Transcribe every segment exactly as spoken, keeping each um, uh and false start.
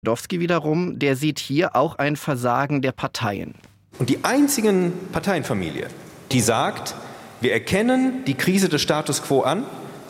Lewandowski wiederum, der sieht hier auch ein Versagen der Parteien. Und die einzigen Parteienfamilie, die sagt, wir erkennen die Krise des Status quo an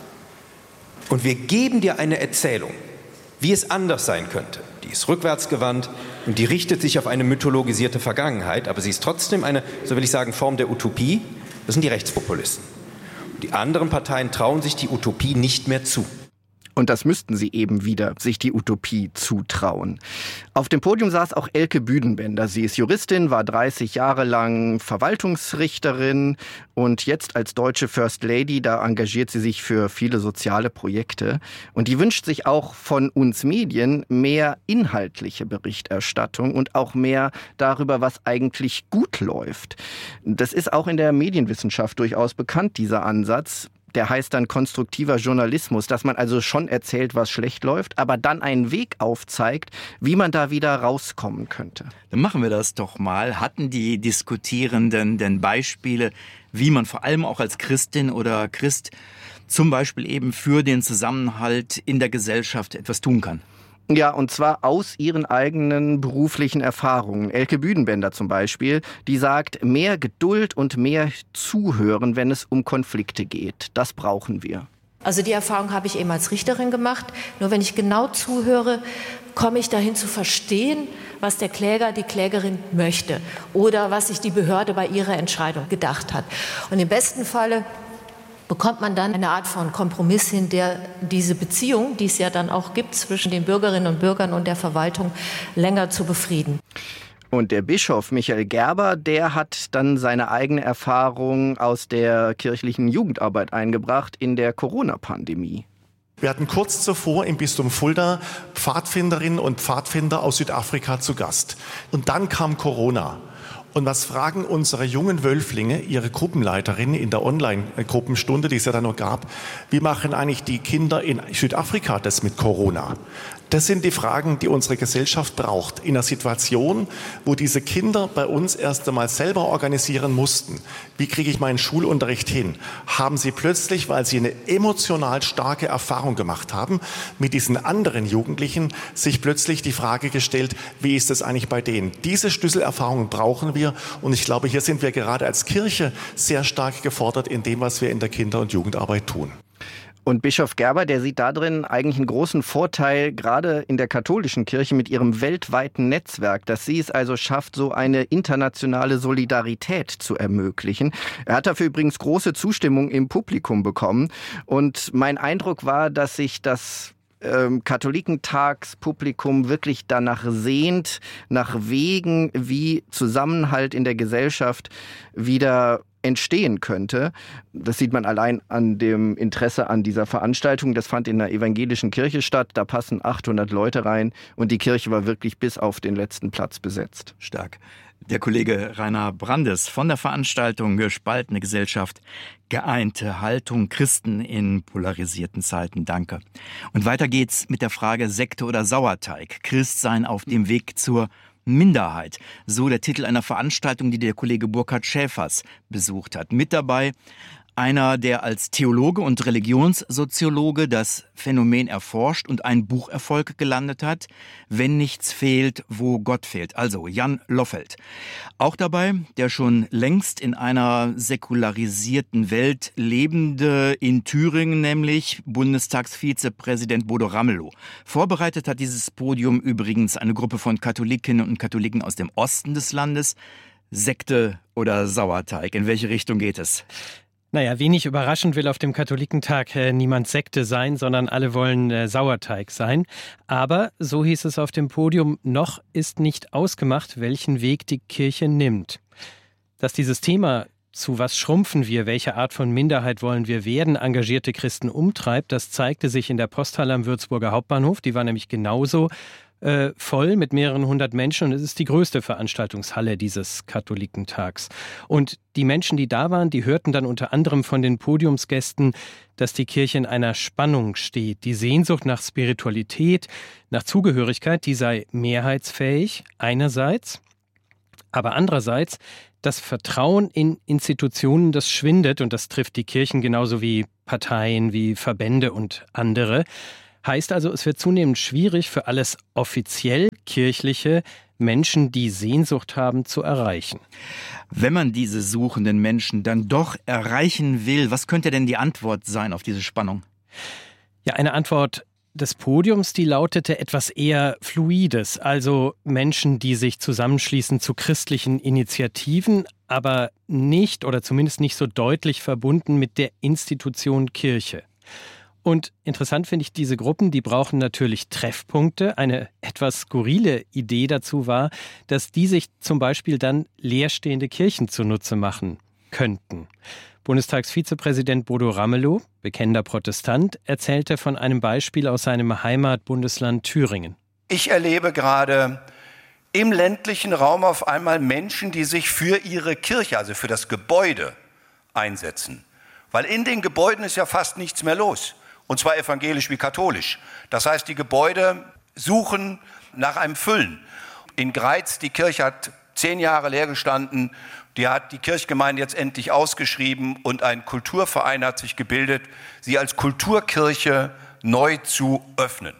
und wir geben dir eine Erzählung, wie es anders sein könnte. Die ist rückwärtsgewandt und die richtet sich auf eine mythologisierte Vergangenheit, aber sie ist trotzdem eine, so will ich sagen, Form der Utopie. Das sind die Rechtspopulisten. Und die anderen Parteien trauen sich die Utopie nicht mehr zu. Und das müssten sie eben wieder sich die Utopie zutrauen. Auf dem Podium saß auch Elke Büdenbender. Sie ist Juristin, war dreißig Jahre lang Verwaltungsrichterin und jetzt als deutsche First Lady, da engagiert sie sich für viele soziale Projekte. Und die wünscht sich auch von uns Medien mehr inhaltliche Berichterstattung und auch mehr darüber, was eigentlich gut läuft. Das ist auch in der Medienwissenschaft durchaus bekannt, dieser Ansatz. Der heißt dann konstruktiver Journalismus, dass man also schon erzählt, was schlecht läuft, aber dann einen Weg aufzeigt, wie man da wieder rauskommen könnte. Dann machen wir das doch mal. Hatten die Diskutierenden denn Beispiele, wie man vor allem auch als Christin oder Christ zum Beispiel eben für den Zusammenhalt in der Gesellschaft etwas tun kann? Ja, und zwar aus ihren eigenen beruflichen Erfahrungen. Elke Büdenbender zum Beispiel, die sagt, mehr Geduld und mehr Zuhören, wenn es um Konflikte geht. Das brauchen wir. Also die Erfahrung habe ich eben als Richterin gemacht. Nur wenn ich genau zuhöre, komme ich dahin zu verstehen, was der Kläger, die Klägerin möchte oder was sich die Behörde bei ihrer Entscheidung gedacht hat. Und im besten Falle bekommt man dann eine Art von Kompromiss hin, der diese Beziehung, die es ja dann auch gibt zwischen den Bürgerinnen und Bürgern und der Verwaltung, länger zu befrieden. Und der Bischof Michael Gerber, der hat dann seine eigene Erfahrung aus der kirchlichen Jugendarbeit eingebracht in der Corona-Pandemie. Wir hatten kurz zuvor im Bistum Fulda Pfadfinderinnen und Pfadfinder aus Südafrika zu Gast. Und dann kam Corona. Und was fragen unsere jungen Wölflinge, ihre Gruppenleiterin in der Online-Gruppenstunde, die es ja dann noch gab, wie machen eigentlich die Kinder in Südafrika das mit Corona? Das sind die Fragen, die unsere Gesellschaft braucht. In einer Situation, wo diese Kinder bei uns erst einmal selber organisieren mussten, wie kriege ich meinen Schulunterricht hin, haben sie plötzlich, weil sie eine emotional starke Erfahrung gemacht haben, mit diesen anderen Jugendlichen sich plötzlich die Frage gestellt, wie ist es eigentlich bei denen? Diese Schlüsselerfahrungen brauchen wir und ich glaube, hier sind wir gerade als Kirche sehr stark gefordert in dem, was wir in der Kinder- und Jugendarbeit tun. Und Bischof Gerber, der sieht darin eigentlich einen großen Vorteil, gerade in der katholischen Kirche mit ihrem weltweiten Netzwerk, dass sie es also schafft, so eine internationale Solidarität zu ermöglichen. Er hat dafür übrigens große Zustimmung im Publikum bekommen. Und mein Eindruck war, dass sich das ähm, Katholikentagspublikum wirklich danach sehnt, nach Wegen, wie Zusammenhalt in der Gesellschaft wieder entstehen könnte. Das sieht man allein an dem Interesse an dieser Veranstaltung. Das fand in der evangelischen Kirche statt. Da passen achthundert Leute rein und die Kirche war wirklich bis auf den letzten Platz besetzt. Stark. Der Kollege Rainer Brandes von der Veranstaltung Gespaltene Gesellschaft, geeinte Haltung Christen in polarisierten Zeiten. Danke. Und weiter geht's mit der Frage Sekte oder Sauerteig. Christsein auf dem Weg zur Minderheit. So der Titel einer Veranstaltung, die der Kollege Burkhard Schäfers besucht hat. Mit dabei einer, der als Theologe und Religionssoziologe das Phänomen erforscht und einen Bucherfolg gelandet hat. Wenn nichts fehlt, wo Gott fehlt. Also Jan Loffelt. Auch dabei der schon längst in einer säkularisierten Welt lebende, in Thüringen nämlich, Bundestagsvizepräsident Bodo Ramelow. Vorbereitet hat dieses Podium übrigens eine Gruppe von Katholikinnen und Katholiken aus dem Osten des Landes. Sekte oder Sauerteig, in welche Richtung geht es? Naja, wenig überraschend will auf dem Katholikentag äh, niemand Sekte sein, sondern alle wollen äh, Sauerteig sein. Aber, so hieß es auf dem Podium, noch ist nicht ausgemacht, welchen Weg die Kirche nimmt. Dass dieses Thema, zu was schrumpfen wir, welche Art von Minderheit wollen wir werden, engagierte Christen umtreibt, das zeigte sich in der Posthalle am Würzburger Hauptbahnhof. Die war nämlich genauso Äh, voll mit mehreren hundert Menschen und es ist die größte Veranstaltungshalle dieses Katholikentags. Und die Menschen, die da waren, die hörten dann unter anderem von den Podiumsgästen, dass die Kirche in einer Spannung steht. Die Sehnsucht nach Spiritualität, nach Zugehörigkeit, die sei mehrheitsfähig einerseits, aber andererseits das Vertrauen in Institutionen, das schwindet und das trifft die Kirchen genauso wie Parteien, wie Verbände und andere. Heißt also, es wird zunehmend schwierig für alles offiziell Kirchliche, Menschen, die Sehnsucht haben, zu erreichen. Wenn man diese suchenden Menschen dann doch erreichen will, was könnte denn die Antwort sein auf diese Spannung? Ja, eine Antwort des Podiums, die lautete etwas eher Fluides, also Menschen, die sich zusammenschließen zu christlichen Initiativen, aber nicht oder zumindest nicht so deutlich verbunden mit der Institution Kirche. Und interessant finde ich, diese Gruppen, die brauchen natürlich Treffpunkte. Eine etwas skurrile Idee dazu war, dass die sich zum Beispiel dann leerstehende Kirchen zunutze machen könnten. Bundestagsvizepräsident Bodo Ramelow, bekennender Protestant, erzählte von einem Beispiel aus seinem Heimatbundesland Thüringen. Ich erlebe gerade im ländlichen Raum auf einmal Menschen, die sich für ihre Kirche, also für das Gebäude, einsetzen. Weil in den Gebäuden ist ja fast nichts mehr los. Und zwar evangelisch wie katholisch. Das heißt, die Gebäude suchen nach einem Füllen. In Greiz, die Kirche hat zehn Jahre leer gestanden. Die hat die Kirchgemeinde jetzt endlich ausgeschrieben und ein Kulturverein hat sich gebildet, sie als Kulturkirche neu zu öffnen.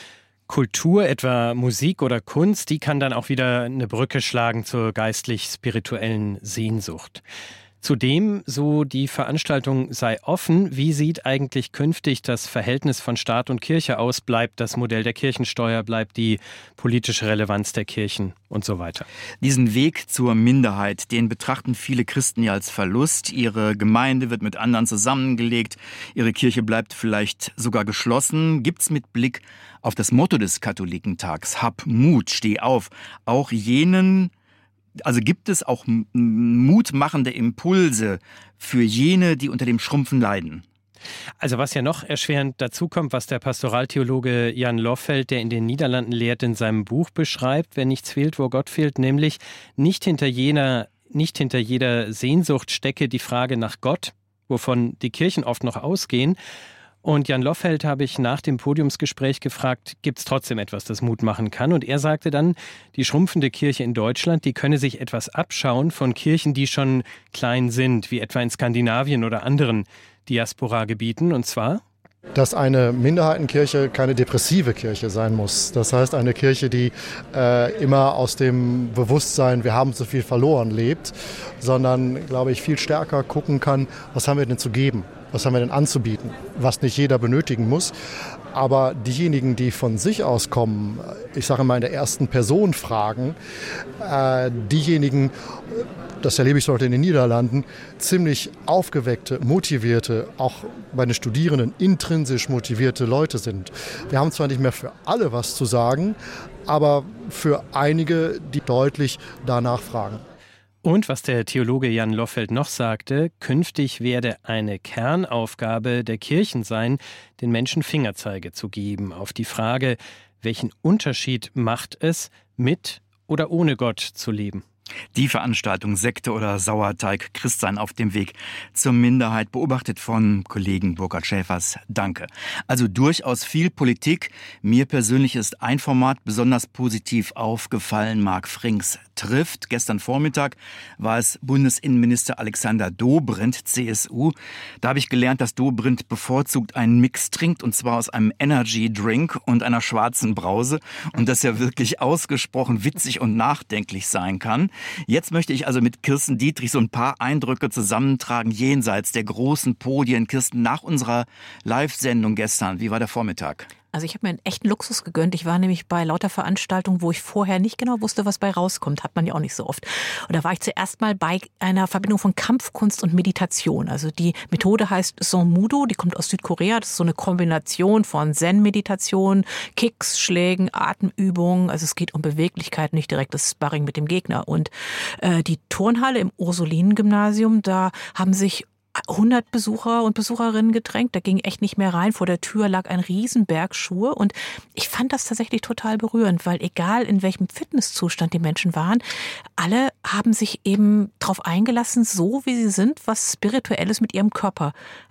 Kultur, etwa Musik oder Kunst, die kann dann auch wieder eine Brücke schlagen zur geistlich-spirituellen Sehnsucht. Zudem, so die Veranstaltung sei offen, wie sieht eigentlich künftig das Verhältnis von Staat und Kirche aus? Bleibt das Modell der Kirchensteuer, bleibt die politische Relevanz der Kirchen und so weiter? Diesen Weg zur Minderheit, den betrachten viele Christen ja als Verlust. Ihre Gemeinde wird mit anderen zusammengelegt, ihre Kirche bleibt vielleicht sogar geschlossen. Gibt's mit Blick auf das Motto des Katholikentags, Hab Mut, steh auf, auch jenen, also gibt es auch mutmachende Impulse für jene, die unter dem Schrumpfen leiden? Also was ja noch erschwerend dazu kommt, was der Pastoraltheologe Jan Loffeld, der in den Niederlanden lehrt, in seinem Buch beschreibt, wenn nichts fehlt, wo Gott fehlt, nämlich nicht hinter jener, nicht hinter jeder Sehnsucht stecke die Frage nach Gott, wovon die Kirchen oft noch ausgehen. Und Jan Loffeld habe ich nach dem Podiumsgespräch gefragt, gibt es trotzdem etwas, das Mut machen kann? Und er sagte dann, die schrumpfende Kirche in Deutschland, die könne sich etwas abschauen von Kirchen, die schon klein sind, wie etwa in Skandinavien oder anderen Diaspora-Gebieten. Und zwar, dass eine Minderheitenkirche keine depressive Kirche sein muss. Das heißt, eine Kirche, die äh, immer aus dem Bewusstsein, wir haben zu viel verloren, lebt, sondern, glaube ich, viel stärker gucken kann, was haben wir denn zu geben? Was haben wir denn anzubieten? Was nicht jeder benötigen muss. Aber diejenigen, die von sich aus kommen, ich sage mal in der ersten Person fragen, äh, diejenigen, das erlebe ich heute in den Niederlanden, ziemlich aufgeweckte, motivierte, auch bei den Studierenden intrinsisch motivierte Leute sind. Wir haben zwar nicht mehr für alle was zu sagen, aber für einige, die deutlich danach fragen. Und was der Theologe Jan Loffeld noch sagte, künftig werde eine Kernaufgabe der Kirchen sein, den Menschen Fingerzeige zu geben auf die Frage, welchen Unterschied macht es, mit oder ohne Gott zu leben. Die Veranstaltung Sekte oder Sauerteig, Christsein auf dem Weg zur Minderheit, beobachtet von Kollegen Burkhard Schäfers. Danke. Also durchaus viel Politik. Mir persönlich ist ein Format besonders positiv aufgefallen. Marc Frings trifft. Gestern Vormittag war es Bundesinnenminister Alexander Dobrindt, C S U. Da habe ich gelernt, dass Dobrindt bevorzugt einen Mix trinkt, und zwar aus einem Energy Drink und einer schwarzen Brause. Und das ja wirklich ausgesprochen witzig und nachdenklich sein kann. Jetzt möchte ich also mit Kirsten Dietrich so ein paar Eindrücke zusammentragen, jenseits der großen Podien. Kirsten, nach unserer Live-Sendung gestern, wie war der Vormittag? Also ich habe mir einen echten Luxus gegönnt. Ich war nämlich bei lauter Veranstaltungen, wo ich vorher nicht genau wusste, was bei rauskommt. Hat man ja auch nicht so oft. Und da war ich zuerst mal bei einer Verbindung von Kampfkunst und Meditation. Also die Methode heißt Zen-Mudo, die kommt aus Südkorea. Das ist so eine Kombination von Zen-Meditation, Kicks, Schlägen, Atemübungen. Also es geht um Beweglichkeit, nicht direkt das Sparring mit dem Gegner. Und äh, die Turnhalle im Ursulinen-Gymnasium, da haben sich hundert Besucher und Besucherinnen gedrängt. Da ging echt nicht mehr rein. Vor der Tür lag ein Riesenberg Schuhe. Und ich fand das tatsächlich total berührend, weil egal in welchem Fitnesszustand die Menschen waren, alle haben sich eben darauf eingelassen, so wie sie sind, was Spirituelles mit ihrem Körper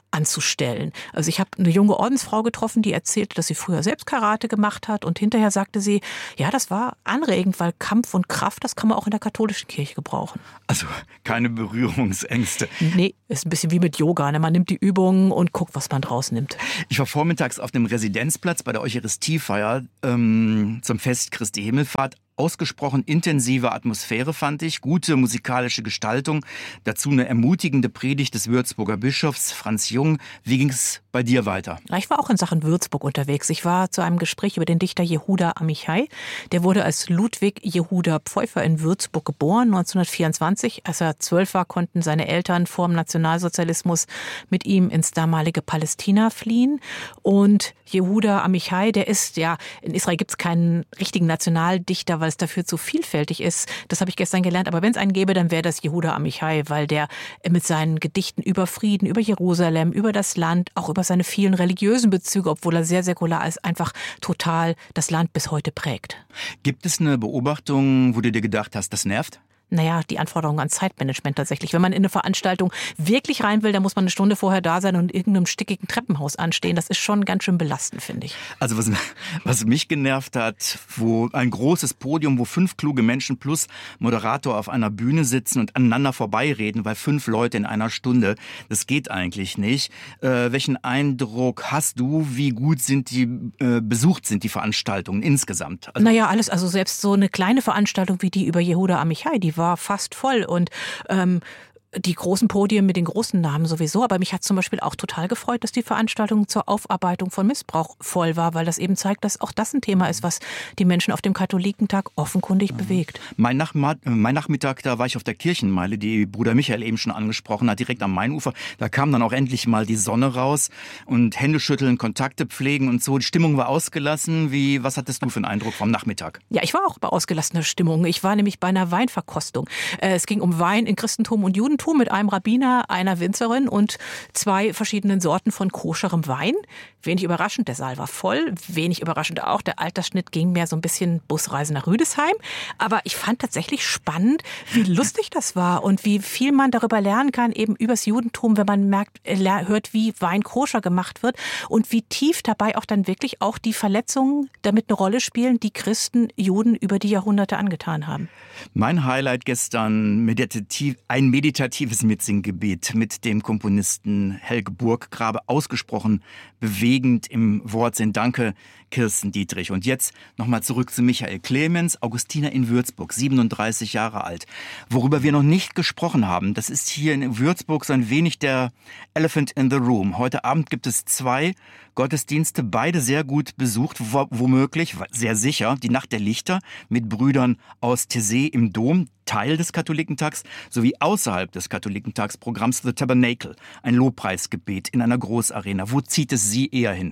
anzustellen. Also ich habe eine junge Ordensfrau getroffen, die erzählte, dass sie früher selbst Karate gemacht hat und hinterher sagte sie, ja, das war anregend, weil Kampf und Kraft, das kann man auch in der katholischen Kirche gebrauchen. Also keine Berührungsängste. Nee, ist ein bisschen wie mit Yoga, ne? Man nimmt die Übungen und guckt, was man draus nimmt. Ich war vormittags auf dem Residenzplatz bei der Eucharistiefeier ähm, zum Fest Christi Himmelfahrt. Ausgesprochen intensive Atmosphäre fand ich, gute musikalische Gestaltung, dazu eine ermutigende Predigt des Würzburger Bischofs Franz Jung. Wie ging es bei dir weiter? Ich war auch in Sachen Würzburg unterwegs. Ich war zu einem Gespräch über den Dichter Jehuda Amichai. Der wurde als Ludwig Jehuda Pfeuffer in Würzburg geboren, neunzehnhundertvierundzwanzig. Als er zwölf war, konnten seine Eltern vor dem Nationalsozialismus mit ihm ins damalige Palästina fliehen. Und Jehuda Amichai, der ist, ja, in Israel gibt es keinen richtigen Nationaldichter, weil es dafür zu vielfältig ist. Das habe ich gestern gelernt. Aber wenn es einen gäbe, dann wäre das Jehuda Amichai, weil der mit seinen Gedichten über Frieden, über Jerusalem, über das Land, auch über seine vielen religiösen Bezüge, obwohl er sehr säkular ist, einfach total das Land bis heute prägt. Gibt es eine Beobachtung, wo du dir gedacht hast, das nervt? Naja, die Anforderungen an Zeitmanagement tatsächlich. Wenn man in eine Veranstaltung wirklich rein will, dann muss man eine Stunde vorher da sein und in irgendeinem stickigen Treppenhaus anstehen. Das ist schon ganz schön belastend, finde ich. Also was, was mich genervt hat, wo ein großes Podium, wo fünf kluge Menschen plus Moderator auf einer Bühne sitzen und aneinander vorbeireden, weil fünf Leute in einer Stunde, das geht eigentlich nicht. Äh, welchen Eindruck hast du, wie gut sind die äh, besucht sind die Veranstaltungen insgesamt? Also naja, alles, also selbst so eine kleine Veranstaltung wie die über Jehuda Amichai, die war fast voll und ähm, die großen Podien mit den großen Namen sowieso, aber mich hat zum Beispiel auch total gefreut, dass die Veranstaltung zur Aufarbeitung von Missbrauch voll war, weil das eben zeigt, dass auch das ein Thema ist, was die Menschen auf dem Katholikentag offenkundig mhm. bewegt. Mein, Nachma- mein Nachmittag, da war ich auf der Kirchenmeile, die Bruder Michael eben schon angesprochen hat, direkt am Mainufer. Da kam dann auch endlich mal die Sonne raus und Hände schütteln, Kontakte pflegen und so. Die Stimmung war ausgelassen. Wie, was hattest du für einen Eindruck vom Nachmittag? Ja, ich war auch bei ausgelassener Stimmung. Ich war nämlich bei einer Weinverkostung. Es ging um Wein in Christentum und Judentum mit einem Rabbiner, einer Winzerin und zwei verschiedenen Sorten von koscherem Wein. Wenig überraschend, der Saal war voll. Wenig überraschend auch, der Altersschnitt ging mehr so ein bisschen Busreise nach Rüdesheim. Aber ich fand tatsächlich spannend, wie lustig das war und wie viel man darüber lernen kann, eben übers Judentum, wenn man merkt, hört, wie Wein koscher gemacht wird und wie tief dabei auch dann wirklich auch die Verletzungen damit eine Rolle spielen, die Christen Juden über die Jahrhunderte angetan haben. Mein Highlight gestern, meditativ, ein meditatives Mitsinggebet mit dem Komponisten Helge Burggrabe, ausgesprochen bewegend im Wortsinn. Danke, Kirsten Dietrich. Und jetzt nochmal zurück zu Michael Clemens, Augustiner in Würzburg, siebenunddreißig Jahre alt. Worüber wir noch nicht gesprochen haben, das ist hier in Würzburg so ein wenig der Elephant in the Room. Heute Abend gibt es zwei Gottesdienste, beide sehr gut besucht, womöglich, sehr sicher, die Nacht der Lichter mit Brüdern aus Tessé im Dom, Teil des Katholikentags, sowie außerhalb des Katholikentagsprogramms The Tabernacle, ein Lobpreisgebet in einer Großarena. Wo zieht es Sie eher hin?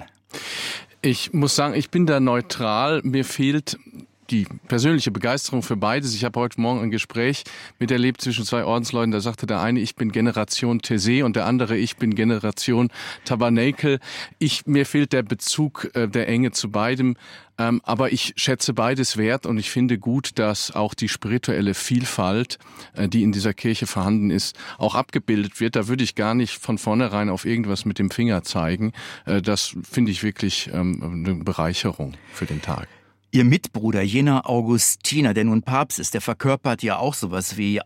Ich muss sagen, ich bin da neutral. Mir fehlt die persönliche Begeisterung für beides. Ich habe heute Morgen ein Gespräch miterlebt zwischen zwei Ordensleuten. Da sagte der eine, ich bin Generation Tessé und der andere, ich bin Generation Tabernacle. Ich, mir fehlt der Bezug äh, der Enge zu beidem. Ähm, aber ich schätze beides wert und ich finde gut, dass auch die spirituelle Vielfalt, äh, die in dieser Kirche vorhanden ist, auch abgebildet wird. Da würde ich gar nicht von vornherein auf irgendwas mit dem Finger zeigen. Äh, das finde ich wirklich ähm, eine Bereicherung für den Tag. Ihr Mitbruder, jener Augustiner, der nun Papst ist, der verkörpert ja auch sowas wie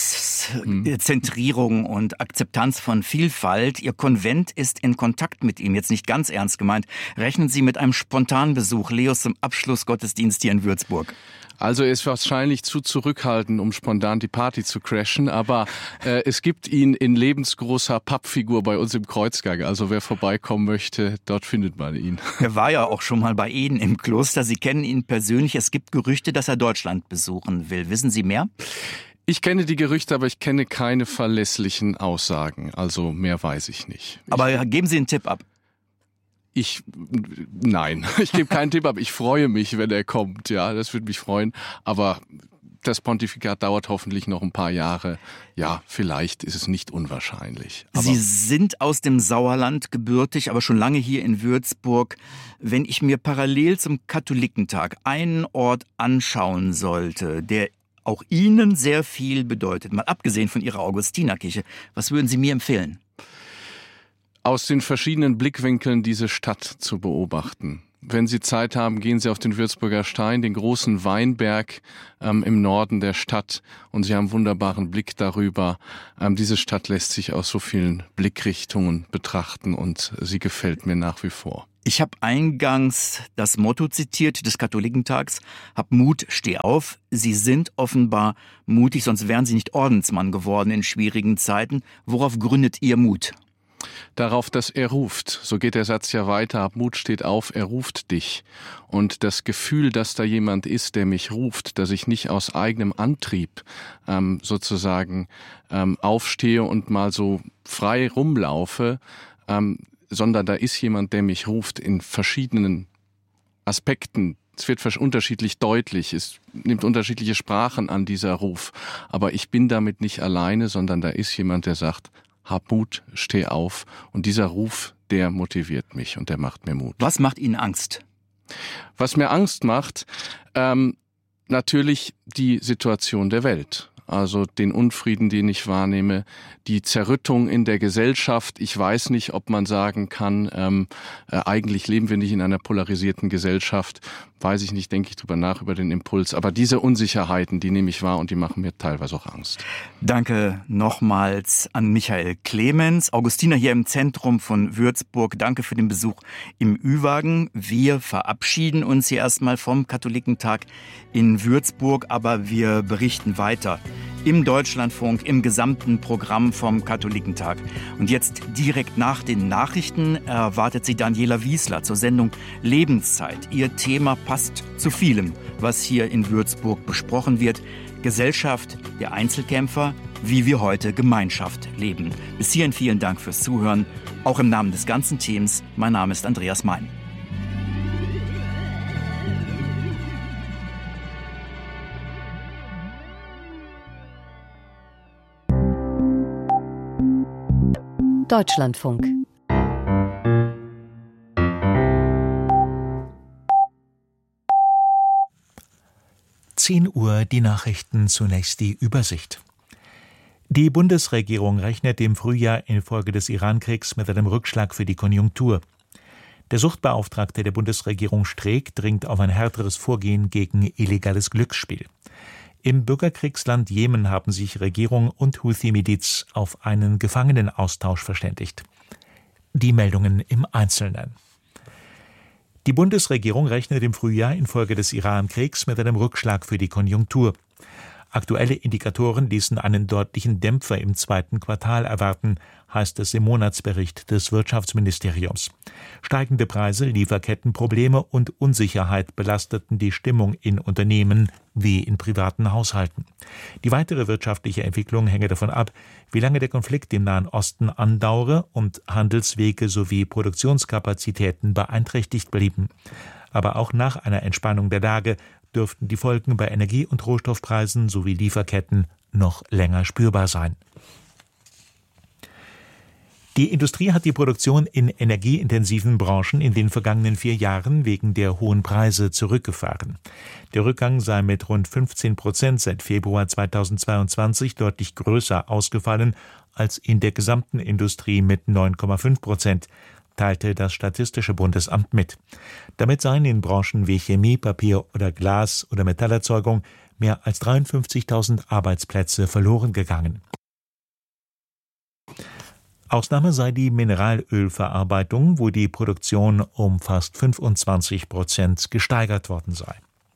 Auszentrierung und Akzeptanz von Vielfalt. Ihr Konvent ist in Kontakt mit ihm, jetzt nicht ganz ernst gemeint. Rechnen Sie mit einem Spontanbesuch Leos zum Abschlussgottesdienst hier in Würzburg? Also er ist wahrscheinlich zu zurückhaltend, um spontan die Party zu crashen, aber äh, es gibt ihn in lebensgroßer Pappfigur bei uns im Kreuzgang. Also wer vorbeikommen möchte, dort findet man ihn. Er war ja auch schon mal bei Ihnen im Kloster. Sie kennen ihn persönlich. Es gibt Gerüchte, dass er Deutschland besuchen will. Wissen Sie mehr? Ich kenne die Gerüchte, aber ich kenne keine verlässlichen Aussagen. Also mehr weiß ich nicht. Aber geben Sie einen Tipp ab. Ich, nein, ich gebe keinen Tipp ab. Ich freue mich, wenn er kommt. Ja, das würde mich freuen. Aber das Pontifikat dauert hoffentlich noch ein paar Jahre. Ja, vielleicht ist es nicht unwahrscheinlich. Aber Sie sind aus dem Sauerland gebürtig, aber schon lange hier in Würzburg. Wenn ich mir parallel zum Katholikentag einen Ort anschauen sollte, der auch Ihnen sehr viel bedeutet, mal abgesehen von Ihrer Augustinerkirche, was würden Sie mir empfehlen? aus den verschiedenen Blickwinkeln diese Stadt zu beobachten. Wenn Sie Zeit haben, gehen Sie auf den Würzburger Stein, den großen Weinberg ähm, im Norden der Stadt, und Sie haben einen wunderbaren Blick darüber. Ähm, diese Stadt lässt sich aus so vielen Blickrichtungen betrachten und sie gefällt mir nach wie vor. Ich habe eingangs das Motto zitiert des Katholikentags: Hab Mut, steh auf. Sie sind offenbar mutig, sonst wären Sie nicht Ordensmann geworden in schwierigen Zeiten. Worauf gründet Ihr Mut? Darauf, dass er ruft. So geht der Satz ja weiter. Hab Mut, steht auf, er ruft dich. Und das Gefühl, dass da jemand ist, der mich ruft, dass ich nicht aus eigenem Antrieb ähm, sozusagen ähm, aufstehe und mal so frei rumlaufe, ähm, sondern da ist jemand, der mich ruft in verschiedenen Aspekten. Es wird unterschiedlich deutlich, es nimmt unterschiedliche Sprachen an, dieser Ruf. Aber ich bin damit nicht alleine, sondern da ist jemand, der sagt: Hab Mut, steh auf. Und dieser Ruf, der motiviert mich und der macht mir Mut. Was macht Ihnen Angst? Was mir Angst macht, ähm, natürlich die Situation der Welt. Also den Unfrieden, den ich wahrnehme, die Zerrüttung in der Gesellschaft. Ich weiß nicht, ob man sagen kann, ähm, äh, eigentlich leben wir nicht in einer polarisierten Gesellschaft. Weiß ich nicht, denke ich drüber nach, über den Impuls. Aber diese Unsicherheiten, die nehme ich wahr und die machen mir teilweise auch Angst. Danke nochmals an Michael Clemens. Augustiner hier im Zentrum von Würzburg. Danke für den Besuch im Ü-Wagen. Wir verabschieden uns hier erstmal vom Katholikentag in Würzburg, aber wir berichten weiter im Deutschlandfunk, im gesamten Programm vom Katholikentag. Und jetzt direkt nach den Nachrichten erwartet Sie Daniela Wiesler zur Sendung Lebenszeit. Ihr Thema passt zu vielem, was hier in Würzburg besprochen wird. Gesellschaft der Einzelkämpfer, wie wir heute Gemeinschaft leben. Bis hierhin vielen Dank fürs Zuhören, auch im Namen des ganzen Teams. Mein Name ist Andreas Mein. Deutschlandfunk. zehn Uhr die Nachrichten, zunächst die Übersicht. Die Bundesregierung rechnet im Frühjahr infolge des Irankriegs mit einem Rückschlag für die Konjunktur. Der Suchtbeauftragte der Bundesregierung Streeck dringt auf ein härteres Vorgehen gegen illegales Glücksspiel. Im Bürgerkriegsland Jemen haben sich Regierung und Houthi-Miliz auf einen Gefangenenaustausch verständigt. Die Meldungen im Einzelnen. Die Bundesregierung rechnet im Frühjahr infolge des Iran-Kriegs mit einem Rückschlag für die Konjunktur. Aktuelle Indikatoren ließen einen deutlichen Dämpfer im zweiten Quartal erwarten, heißt es im Monatsbericht des Wirtschaftsministeriums. Steigende Preise, Lieferkettenprobleme und Unsicherheit belasteten die Stimmung in Unternehmen wie in privaten Haushalten. Die weitere wirtschaftliche Entwicklung hänge davon ab, wie lange der Konflikt im Nahen Osten andauere und Handelswege sowie Produktionskapazitäten beeinträchtigt blieben. Aber auch nach einer Entspannung der Lage dürften die Folgen bei Energie- und Rohstoffpreisen sowie Lieferketten noch länger spürbar sein. Die Industrie hat die Produktion in energieintensiven Branchen in den vergangenen vier Jahren wegen der hohen Preise zurückgefahren. Der Rückgang sei mit rund fünfzehn Prozent seit Februar zweitausendzweiundzwanzig deutlich größer ausgefallen als in der gesamten Industrie mit neun Komma fünf Prozent, teilte das Statistische Bundesamt mit. Damit seien in Branchen wie Chemie, Papier oder Glas- oder Metallerzeugung mehr als dreiundfünfzigtausend Arbeitsplätze verloren gegangen. Ausnahme sei die Mineralölverarbeitung, wo die Produktion um fast fünfundzwanzig Prozent gesteigert worden sei.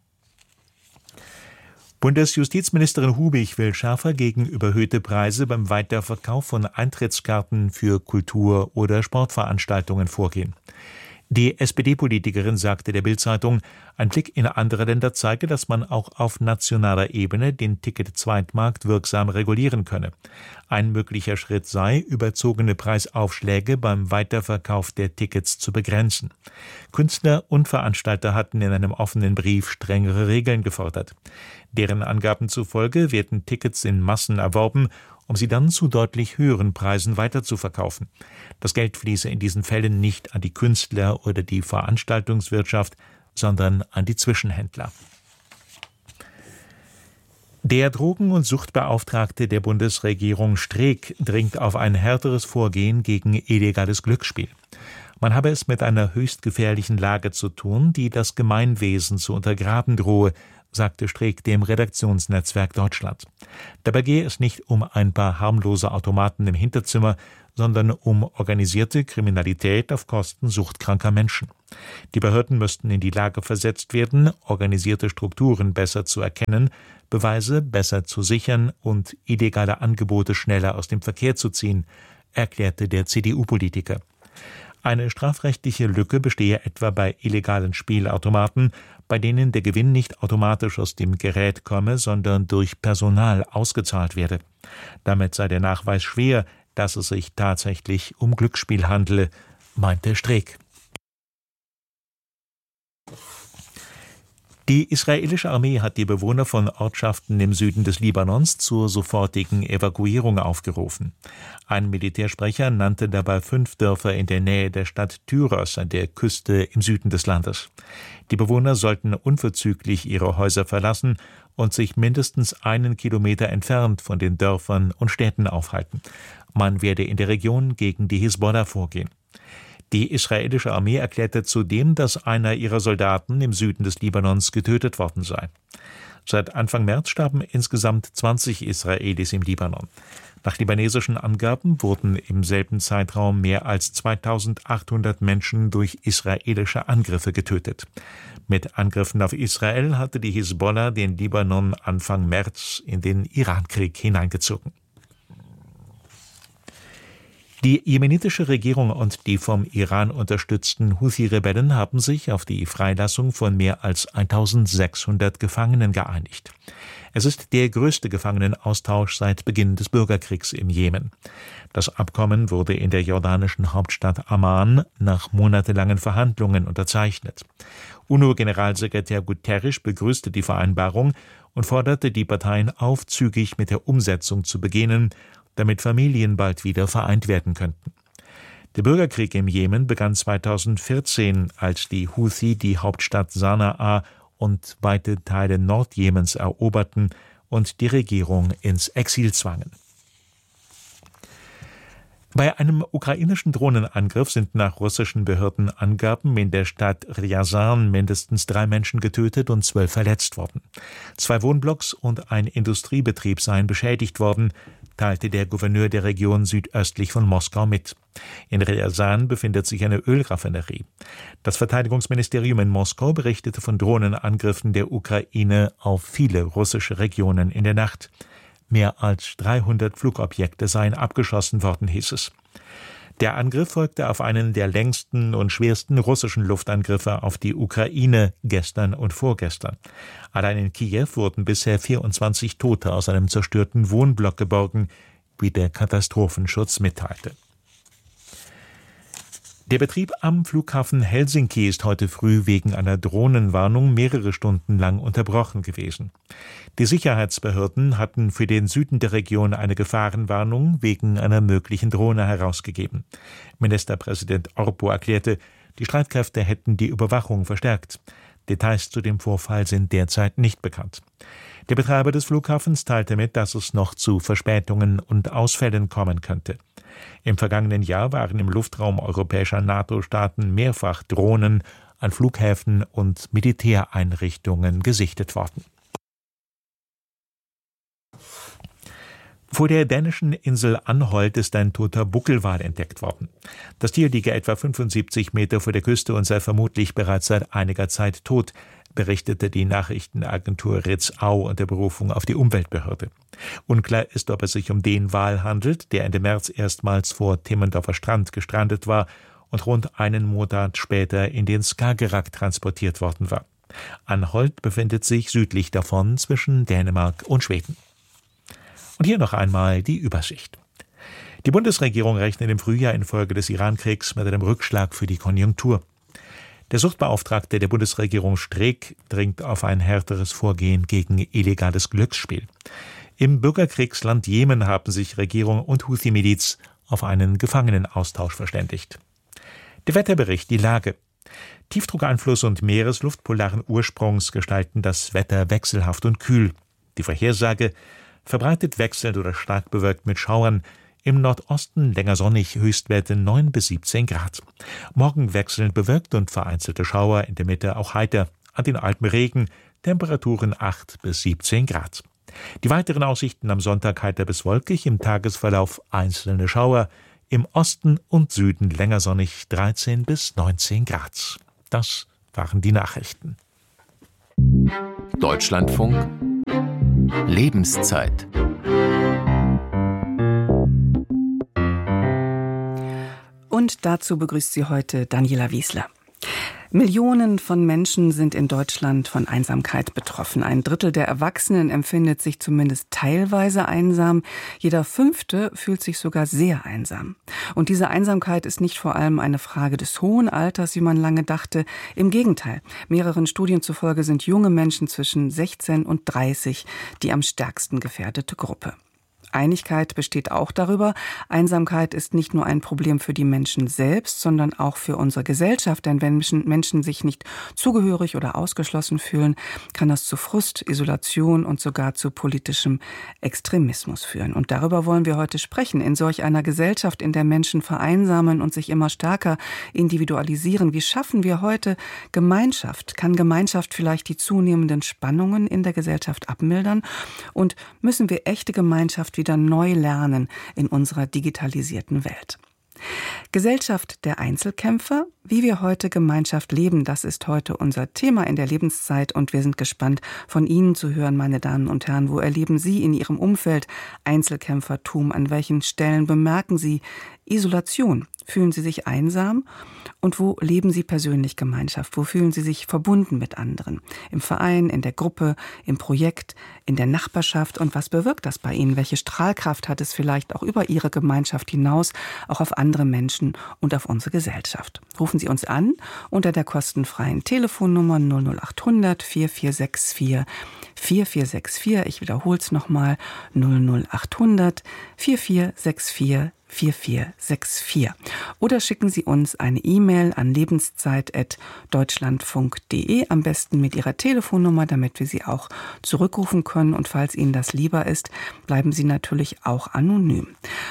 Bundesjustizministerin Hubig will schärfer gegen überhöhte Preise beim Weiterverkauf von Eintrittskarten für Kultur- oder Sportveranstaltungen vorgehen. Die S P D-Politikerin sagte der Bild-Zeitung, ein Blick in andere Länder zeige, dass man auch auf nationaler Ebene den Ticket-Zweitmarkt wirksam regulieren könne. Ein möglicher Schritt sei, überzogene Preisaufschläge beim Weiterverkauf der Tickets zu begrenzen. Künstler und Veranstalter hatten in einem offenen Brief strengere Regeln gefordert. Deren Angaben zufolge werden Tickets in Massen erworben, um sie dann zu deutlich höheren Preisen weiterzuverkaufen. Das Geld fließe in diesen Fällen nicht an die Künstler oder die Veranstaltungswirtschaft, sondern an die Zwischenhändler. Der Drogen- und Suchtbeauftragte der Bundesregierung Streeck dringt auf ein härteres Vorgehen gegen illegales Glücksspiel. Man habe es mit einer höchst gefährlichen Lage zu tun, die das Gemeinwesen zu untergraben drohe, sagte Streeck dem Redaktionsnetzwerk Deutschland. Dabei gehe es nicht um ein paar harmlose Automaten im Hinterzimmer, sondern um organisierte Kriminalität auf Kosten suchtkranker Menschen. Die Behörden müssten in die Lage versetzt werden, organisierte Strukturen besser zu erkennen, Beweise besser zu sichern und illegale Angebote schneller aus dem Verkehr zu ziehen, erklärte der C D U-Politiker. Eine strafrechtliche Lücke bestehe etwa bei illegalen Spielautomaten, bei denen der Gewinn nicht automatisch aus dem Gerät komme, sondern durch Personal ausgezahlt werde. Damit sei der Nachweis schwer, dass es sich tatsächlich um Glücksspiel handele, meinte Streeck. Die israelische Armee hat die Bewohner von Ortschaften im Süden des Libanons zur sofortigen Evakuierung aufgerufen. Ein Militärsprecher nannte dabei fünf Dörfer in der Nähe der Stadt Tyros an der Küste im Süden des Landes. Die Bewohner sollten unverzüglich ihre Häuser verlassen und sich mindestens einen Kilometer entfernt von den Dörfern und Städten aufhalten. Man werde in der Region gegen die Hisbollah vorgehen. Die israelische Armee erklärte zudem, dass einer ihrer Soldaten im Süden des Libanons getötet worden sei. Seit Anfang März starben insgesamt zwanzig Israelis im Libanon. Nach libanesischen Angaben wurden im selben Zeitraum mehr als zweitausendachthundert Menschen durch israelische Angriffe getötet. Mit Angriffen auf Israel hatte die Hisbollah den Libanon Anfang März in den Irankrieg hineingezogen. Die jemenitische Regierung und die vom Iran unterstützten Houthi-Rebellen haben sich auf die Freilassung von mehr als eintausendsechshundert Gefangenen geeinigt. Es ist der größte Gefangenenaustausch seit Beginn des Bürgerkriegs im Jemen. Das Abkommen wurde in der jordanischen Hauptstadt Amman nach monatelangen Verhandlungen unterzeichnet. UNO-Generalsekretär Guterres begrüßte die Vereinbarung und forderte die Parteien auf, zügig mit der Umsetzung zu beginnen, damit Familien bald wieder vereint werden könnten. Der Bürgerkrieg im Jemen begann zweitausendvierzehn, als die Houthi die Hauptstadt Sanaa und weite Teile Nordjemens eroberten und die Regierung ins Exil zwangen. Bei einem ukrainischen Drohnenangriff sind nach russischen Behördenangaben in der Stadt Ryazan mindestens drei Menschen getötet und zwölf verletzt worden. Zwei Wohnblocks und ein Industriebetrieb seien beschädigt worden, teilte der Gouverneur der Region südöstlich von Moskau mit. In Ryazan befindet sich eine Ölraffinerie. Das Verteidigungsministerium in Moskau berichtete von Drohnenangriffen der Ukraine auf viele russische Regionen in der Nacht. Mehr als dreihundert Flugobjekte seien abgeschossen worden, hieß es. Der Angriff folgte auf einen der längsten und schwersten russischen Luftangriffe auf die Ukraine gestern und vorgestern. Allein in Kiew wurden bisher vierundzwanzig Tote aus einem zerstörten Wohnblock geborgen, wie der Katastrophenschutz mitteilte. Der Betrieb am Flughafen Helsinki ist heute früh wegen einer Drohnenwarnung mehrere Stunden lang unterbrochen gewesen. Die Sicherheitsbehörden hatten für den Süden der Region eine Gefahrenwarnung wegen einer möglichen Drohne herausgegeben. Ministerpräsident Orpo erklärte, die Streitkräfte hätten die Überwachung verstärkt. Details zu dem Vorfall sind derzeit nicht bekannt. Der Betreiber des Flughafens teilte mit, dass es noch zu Verspätungen und Ausfällen kommen könnte. Im vergangenen Jahr waren im Luftraum europäischer NATO-Staaten mehrfach Drohnen an Flughäfen und Militäreinrichtungen gesichtet worden. Vor der dänischen Insel Anholt ist ein toter Buckelwal entdeckt worden. Das Tier liege etwa fünfundsiebzig Meter vor der Küste und sei vermutlich bereits seit einiger Zeit tot, berichtete die Nachrichtenagentur Ritzau unter Berufung auf die Umweltbehörde. Unklar ist, ob es sich um den Wal handelt, der Ende März erstmals vor Timmendorfer Strand gestrandet war und rund einen Monat später in den Skagerrak transportiert worden war. Anholt befindet sich südlich davon zwischen Dänemark und Schweden. Und hier noch einmal die Übersicht. Die Bundesregierung rechnet im Frühjahr infolge des Irankriegs mit einem Rückschlag für die Konjunktur. Der Suchtbeauftragte der Bundesregierung Streeck dringt auf ein härteres Vorgehen gegen illegales Glücksspiel. Im Bürgerkriegsland Jemen haben sich Regierung und Houthi-Miliz auf einen Gefangenenaustausch verständigt. Der Wetterbericht, die Lage. Tiefdruckeinfluss und Meeresluft polaren Ursprungs gestalten das Wetter wechselhaft und kühl. Die Vorhersage: verbreitet wechselnd oder stark bewölkt mit Schauern. Im Nordosten länger sonnig, Höchstwerte neun bis siebzehn Grad. Morgen wechselnd bewölkt und vereinzelte Schauer, in der Mitte auch heiter. An den Alpen Regen, Temperaturen acht bis siebzehn Grad. Die weiteren Aussichten am Sonntag heiter bis wolkig, im Tagesverlauf einzelne Schauer. Im Osten und Süden länger sonnig, dreizehn bis neunzehn Grad. Das waren die Nachrichten. Deutschlandfunk Lebenszeit. Und dazu begrüßt sie heute Daniela Wiesler. Millionen von Menschen sind in Deutschland von Einsamkeit betroffen. Ein Drittel der Erwachsenen empfindet sich zumindest teilweise einsam. Jeder Fünfte fühlt sich sogar sehr einsam. Und diese Einsamkeit ist nicht vor allem eine Frage des hohen Alters, wie man lange dachte. Im Gegenteil, mehreren Studien zufolge sind junge Menschen zwischen sechzehn und dreißig die am stärksten gefährdete Gruppe. Einigkeit besteht auch darüber, Einsamkeit ist nicht nur ein Problem für die Menschen selbst, sondern auch für unsere Gesellschaft. Denn wenn Menschen, Menschen sich nicht zugehörig oder ausgeschlossen fühlen, kann das zu Frust, Isolation und sogar zu politischem Extremismus führen. Und darüber wollen wir heute sprechen. In solch einer Gesellschaft, in der Menschen vereinsamen und sich immer stärker individualisieren, wie schaffen wir heute Gemeinschaft? Kann Gemeinschaft vielleicht die zunehmenden Spannungen in der Gesellschaft abmildern? Und müssen wir echte Gemeinschaft wieder neu lernen in unserer digitalisierten Welt? Gesellschaft der Einzelkämpfer, wie wir heute Gemeinschaft leben, das ist heute unser Thema in der Lebenszeit und wir sind gespannt, von Ihnen zu hören, meine Damen und Herren. Wo erleben Sie in Ihrem Umfeld Einzelkämpfertum? An welchen Stellen bemerken Sie Isolation? Fühlen Sie sich einsam? Und wo leben Sie persönlich Gemeinschaft? Wo fühlen Sie sich verbunden mit anderen? Im Verein, in der Gruppe, im Projekt, in der Nachbarschaft? Und was bewirkt das bei Ihnen? Welche Strahlkraft hat es vielleicht auch über Ihre Gemeinschaft hinaus, auch auf andere Menschen und auf unsere Gesellschaft? Rufen Sie uns an unter der kostenfreien Telefonnummer null null acht hundert vier vier sechs vier vier vier sechs vier. Ich wiederhole es nochmal, null null acht hundert vier vier sechs vier vier vier sechs vier. Oder schicken Sie uns eine E-Mail an lebenszeit at deutschlandfunk punkt de, am besten mit Ihrer Telefonnummer, damit wir Sie auch zurückrufen können. Und falls Ihnen das lieber ist, bleiben Sie natürlich auch anonym.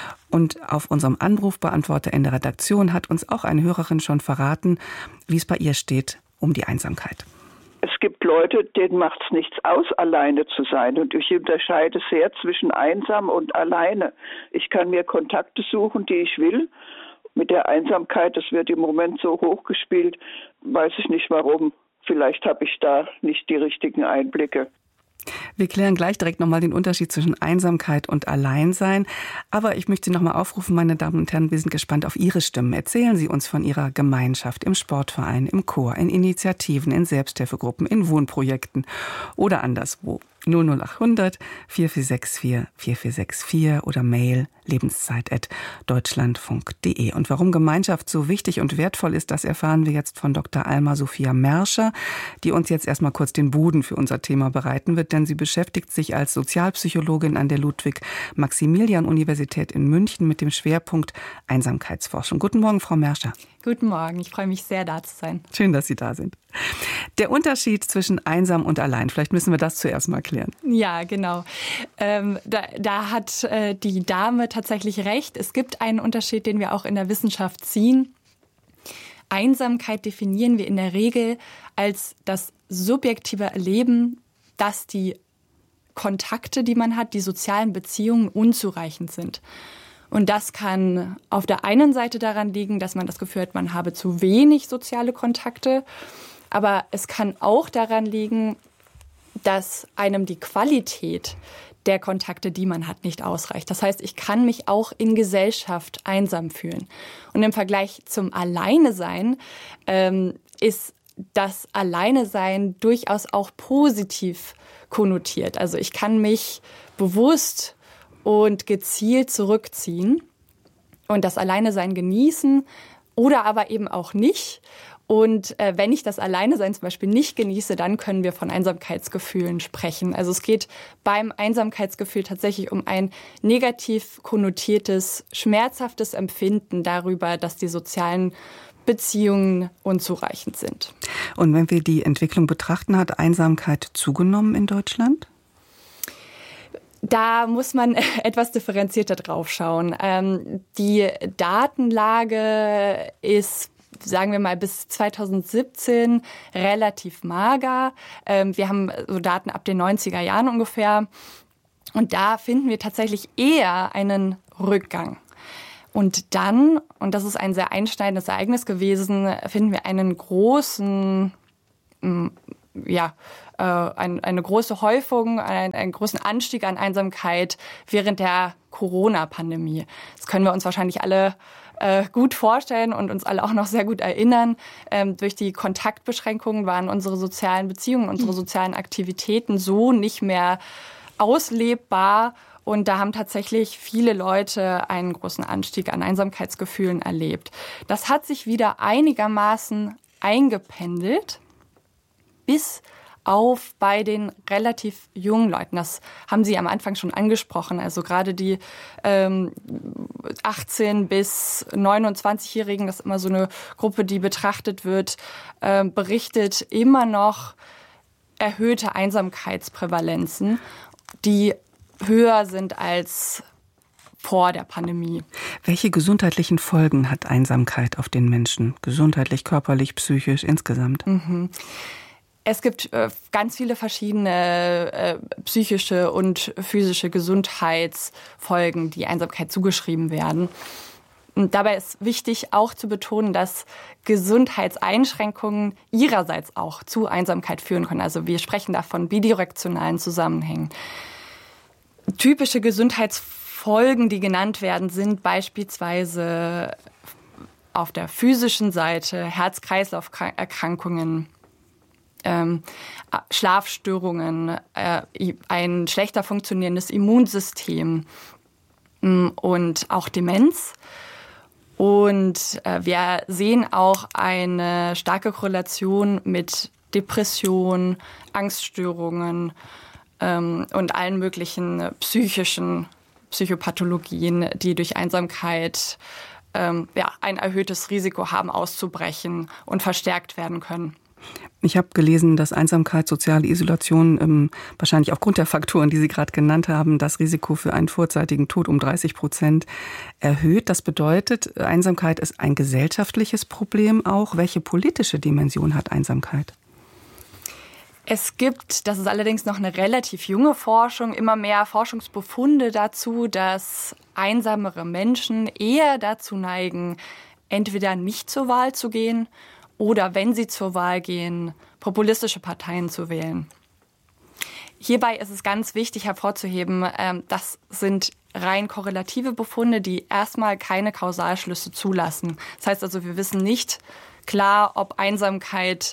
Und auf unserem Anrufbeantworter in der Redaktion hat uns auch eine Hörerin schon verraten, wie es bei ihr steht um die Einsamkeit. Es gibt Leute, denen macht es nichts aus, alleine zu sein. Und ich unterscheide sehr zwischen einsam und alleine. Ich kann mir Kontakte suchen, die ich will. Mit der Einsamkeit, das wird im Moment so hochgespielt, weiß ich nicht warum. Vielleicht habe ich da nicht die richtigen Einblicke. Wir klären gleich direkt nochmal den Unterschied zwischen Einsamkeit und Alleinsein. Aber ich möchte Sie nochmal aufrufen, meine Damen und Herren, wir sind gespannt auf Ihre Stimmen. Erzählen Sie uns von Ihrer Gemeinschaft im Sportverein, im Chor, in Initiativen, in Selbsthilfegruppen, in Wohnprojekten oder anderswo. null null acht hundert vier vier sechs vier vier vier sechs vier oder Mail lebenszeit at deutschlandfunk punkt de. Und warum Gemeinschaft so wichtig und wertvoll ist, das erfahren wir jetzt von Doktor Alma Sophia Merscher, die uns jetzt erstmal kurz den Boden für unser Thema bereiten wird, denn sie beschäftigt sich als Sozialpsychologin an der Ludwig-Maximilian-Universität in München mit dem Schwerpunkt Einsamkeitsforschung. Guten Morgen, Frau Merscher. Guten Morgen, ich freue mich sehr, da zu sein. Schön, dass Sie da sind. Der Unterschied zwischen einsam und allein, vielleicht müssen wir das zuerst mal klären. Ja, genau. Ähm, da, da hat äh, die Dame tatsächlich recht. Es gibt einen Unterschied, den wir auch in der Wissenschaft ziehen. Einsamkeit definieren wir in der Regel als das subjektive Erleben, dass die Kontakte, die man hat, die sozialen Beziehungen unzureichend sind. Und das kann auf der einen Seite daran liegen, dass man das Gefühl hat, man habe zu wenig soziale Kontakte. Aber es kann auch daran liegen, dass einem die Qualität der Kontakte, die man hat, nicht ausreicht. Das heißt, ich kann mich auch in Gesellschaft einsam fühlen. Und im Vergleich zum Alleinesein ähm, ist das Alleinesein durchaus auch positiv konnotiert. Also ich kann mich bewusst und gezielt zurückziehen und das Alleinesein genießen oder aber eben auch nicht. Und äh, wenn ich das Alleinesein zum Beispiel nicht genieße, dann können wir von Einsamkeitsgefühlen sprechen. Also es geht beim Einsamkeitsgefühl tatsächlich um ein negativ konnotiertes, schmerzhaftes Empfinden darüber, dass die sozialen Beziehungen unzureichend sind. Und wenn wir die Entwicklung betrachten, hat Einsamkeit zugenommen in Deutschland? Da muss man etwas differenzierter drauf schauen. Ähm, die Datenlage ist, sagen wir mal, bis zweitausendsiebzehn relativ mager. Ähm, wir haben so Daten ab den neunziger Jahren ungefähr. Und da finden wir tatsächlich eher einen Rückgang. Und dann, und das ist ein sehr einschneidendes Ereignis gewesen, finden wir einen großen, ja, äh, ein, eine große Häufung, einen, einen großen Anstieg an Einsamkeit während der Corona-Pandemie. Das können wir uns wahrscheinlich alle äh, gut vorstellen und uns alle auch noch sehr gut erinnern. Ähm, durch die Kontaktbeschränkungen waren unsere sozialen Beziehungen, unsere sozialen Aktivitäten so nicht mehr auslebbar. Und da haben tatsächlich viele Leute einen großen Anstieg an Einsamkeitsgefühlen erlebt. Das hat sich wieder einigermaßen eingependelt, bis auf bei den relativ jungen Leuten. Das haben Sie am Anfang schon angesprochen. Also gerade die ähm, achtzehn- bis neunundzwanzigjährigen, das ist immer so eine Gruppe, die betrachtet wird, äh, berichtet immer noch erhöhte Einsamkeitsprävalenzen, die höher sind als vor der Pandemie. Welche gesundheitlichen Folgen hat Einsamkeit auf den Menschen? Gesundheitlich, körperlich, psychisch, insgesamt? Mhm. Es gibt äh, ganz viele verschiedene äh, psychische und physische Gesundheitsfolgen, die Einsamkeit zugeschrieben werden. Und dabei ist wichtig auch zu betonen, dass Gesundheitseinschränkungen ihrerseits auch zu Einsamkeit führen können. Also wir sprechen da von bidirektionalen Zusammenhängen. Typische Gesundheitsfolgen, die genannt werden, sind beispielsweise auf der physischen Seite Herz-Kreislauf-Erkrankungen, ähm, Schlafstörungen, äh, ein schlechter funktionierendes Immunsystem ähm, und auch Demenz. Und äh, wir sehen auch eine starke Korrelation mit Depression, Angststörungen, und allen möglichen psychischen Psychopathologien, die durch Einsamkeit ähm, ja, ein erhöhtes Risiko haben, auszubrechen und verstärkt werden können. Ich habe gelesen, dass Einsamkeit, soziale Isolation ähm, wahrscheinlich aufgrund der Faktoren, die Sie gerade genannt haben, das Risiko für einen vorzeitigen Tod um dreißig Prozent erhöht. Das bedeutet, Einsamkeit ist ein gesellschaftliches Problem auch. Welche politische Dimension hat Einsamkeit? Es gibt, das ist allerdings noch eine relativ junge Forschung, immer mehr Forschungsbefunde dazu, dass einsamere Menschen eher dazu neigen, entweder nicht zur Wahl zu gehen oder, wenn sie zur Wahl gehen, populistische Parteien zu wählen. Hierbei ist es ganz wichtig hervorzuheben, das sind rein korrelative Befunde, die erstmal keine Kausalschlüsse zulassen. Das heißt also, wir wissen nicht klar, ob Einsamkeit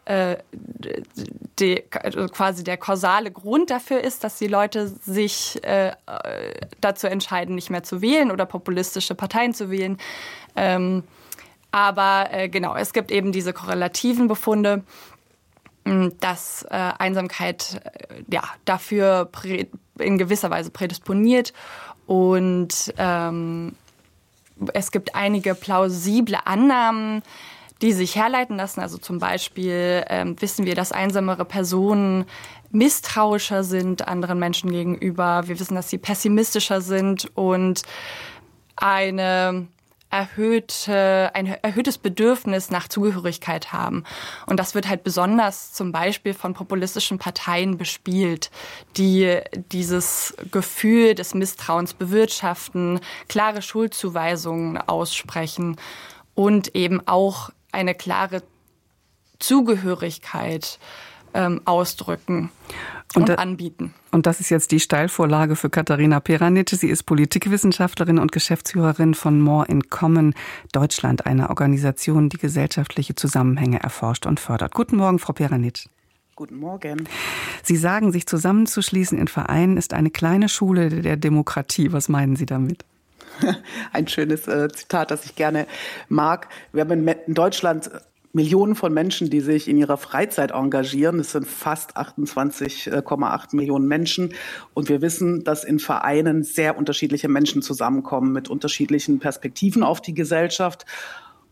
Die, also quasi der kausale Grund dafür ist, dass die Leute sich äh, dazu entscheiden, nicht mehr zu wählen oder populistische Parteien zu wählen. Ähm, aber äh, genau, es gibt eben diese korrelativen Befunde, dass äh, Einsamkeit äh, ja, dafür prä, in gewisser Weise prädisponiert. Und ähm, es gibt einige plausible Annahmen, die sich herleiten lassen. Also zum Beispiel ähm, wissen wir, dass einsamere Personen misstrauischer sind anderen Menschen gegenüber. Wir wissen, dass sie pessimistischer sind und eine erhöhte, ein erhöhtes Bedürfnis nach Zugehörigkeit haben. Und das wird halt besonders zum Beispiel von populistischen Parteien bespielt, die dieses Gefühl des Misstrauens bewirtschaften, klare Schuldzuweisungen aussprechen und eben auch eine klare Zugehörigkeit ähm, ausdrücken und, und da, anbieten. Und das ist jetzt die Steilvorlage für Katharina Peranitsch. Sie ist Politikwissenschaftlerin und Geschäftsführerin von More in Common Deutschland, einer Organisation, die gesellschaftliche Zusammenhänge erforscht und fördert. Guten Morgen, Frau Peranitsch. Guten Morgen. Sie sagen, sich zusammenzuschließen in Vereinen ist eine kleine Schule der Demokratie. Was meinen Sie damit? Ein schönes äh, Zitat, das ich gerne mag. Wir haben in Deutschland Millionen von Menschen, die sich in ihrer Freizeit engagieren. Es sind fast achtundzwanzig Komma acht Millionen Menschen. Und wir wissen, dass in Vereinen sehr unterschiedliche Menschen zusammenkommen mit unterschiedlichen Perspektiven auf die Gesellschaft.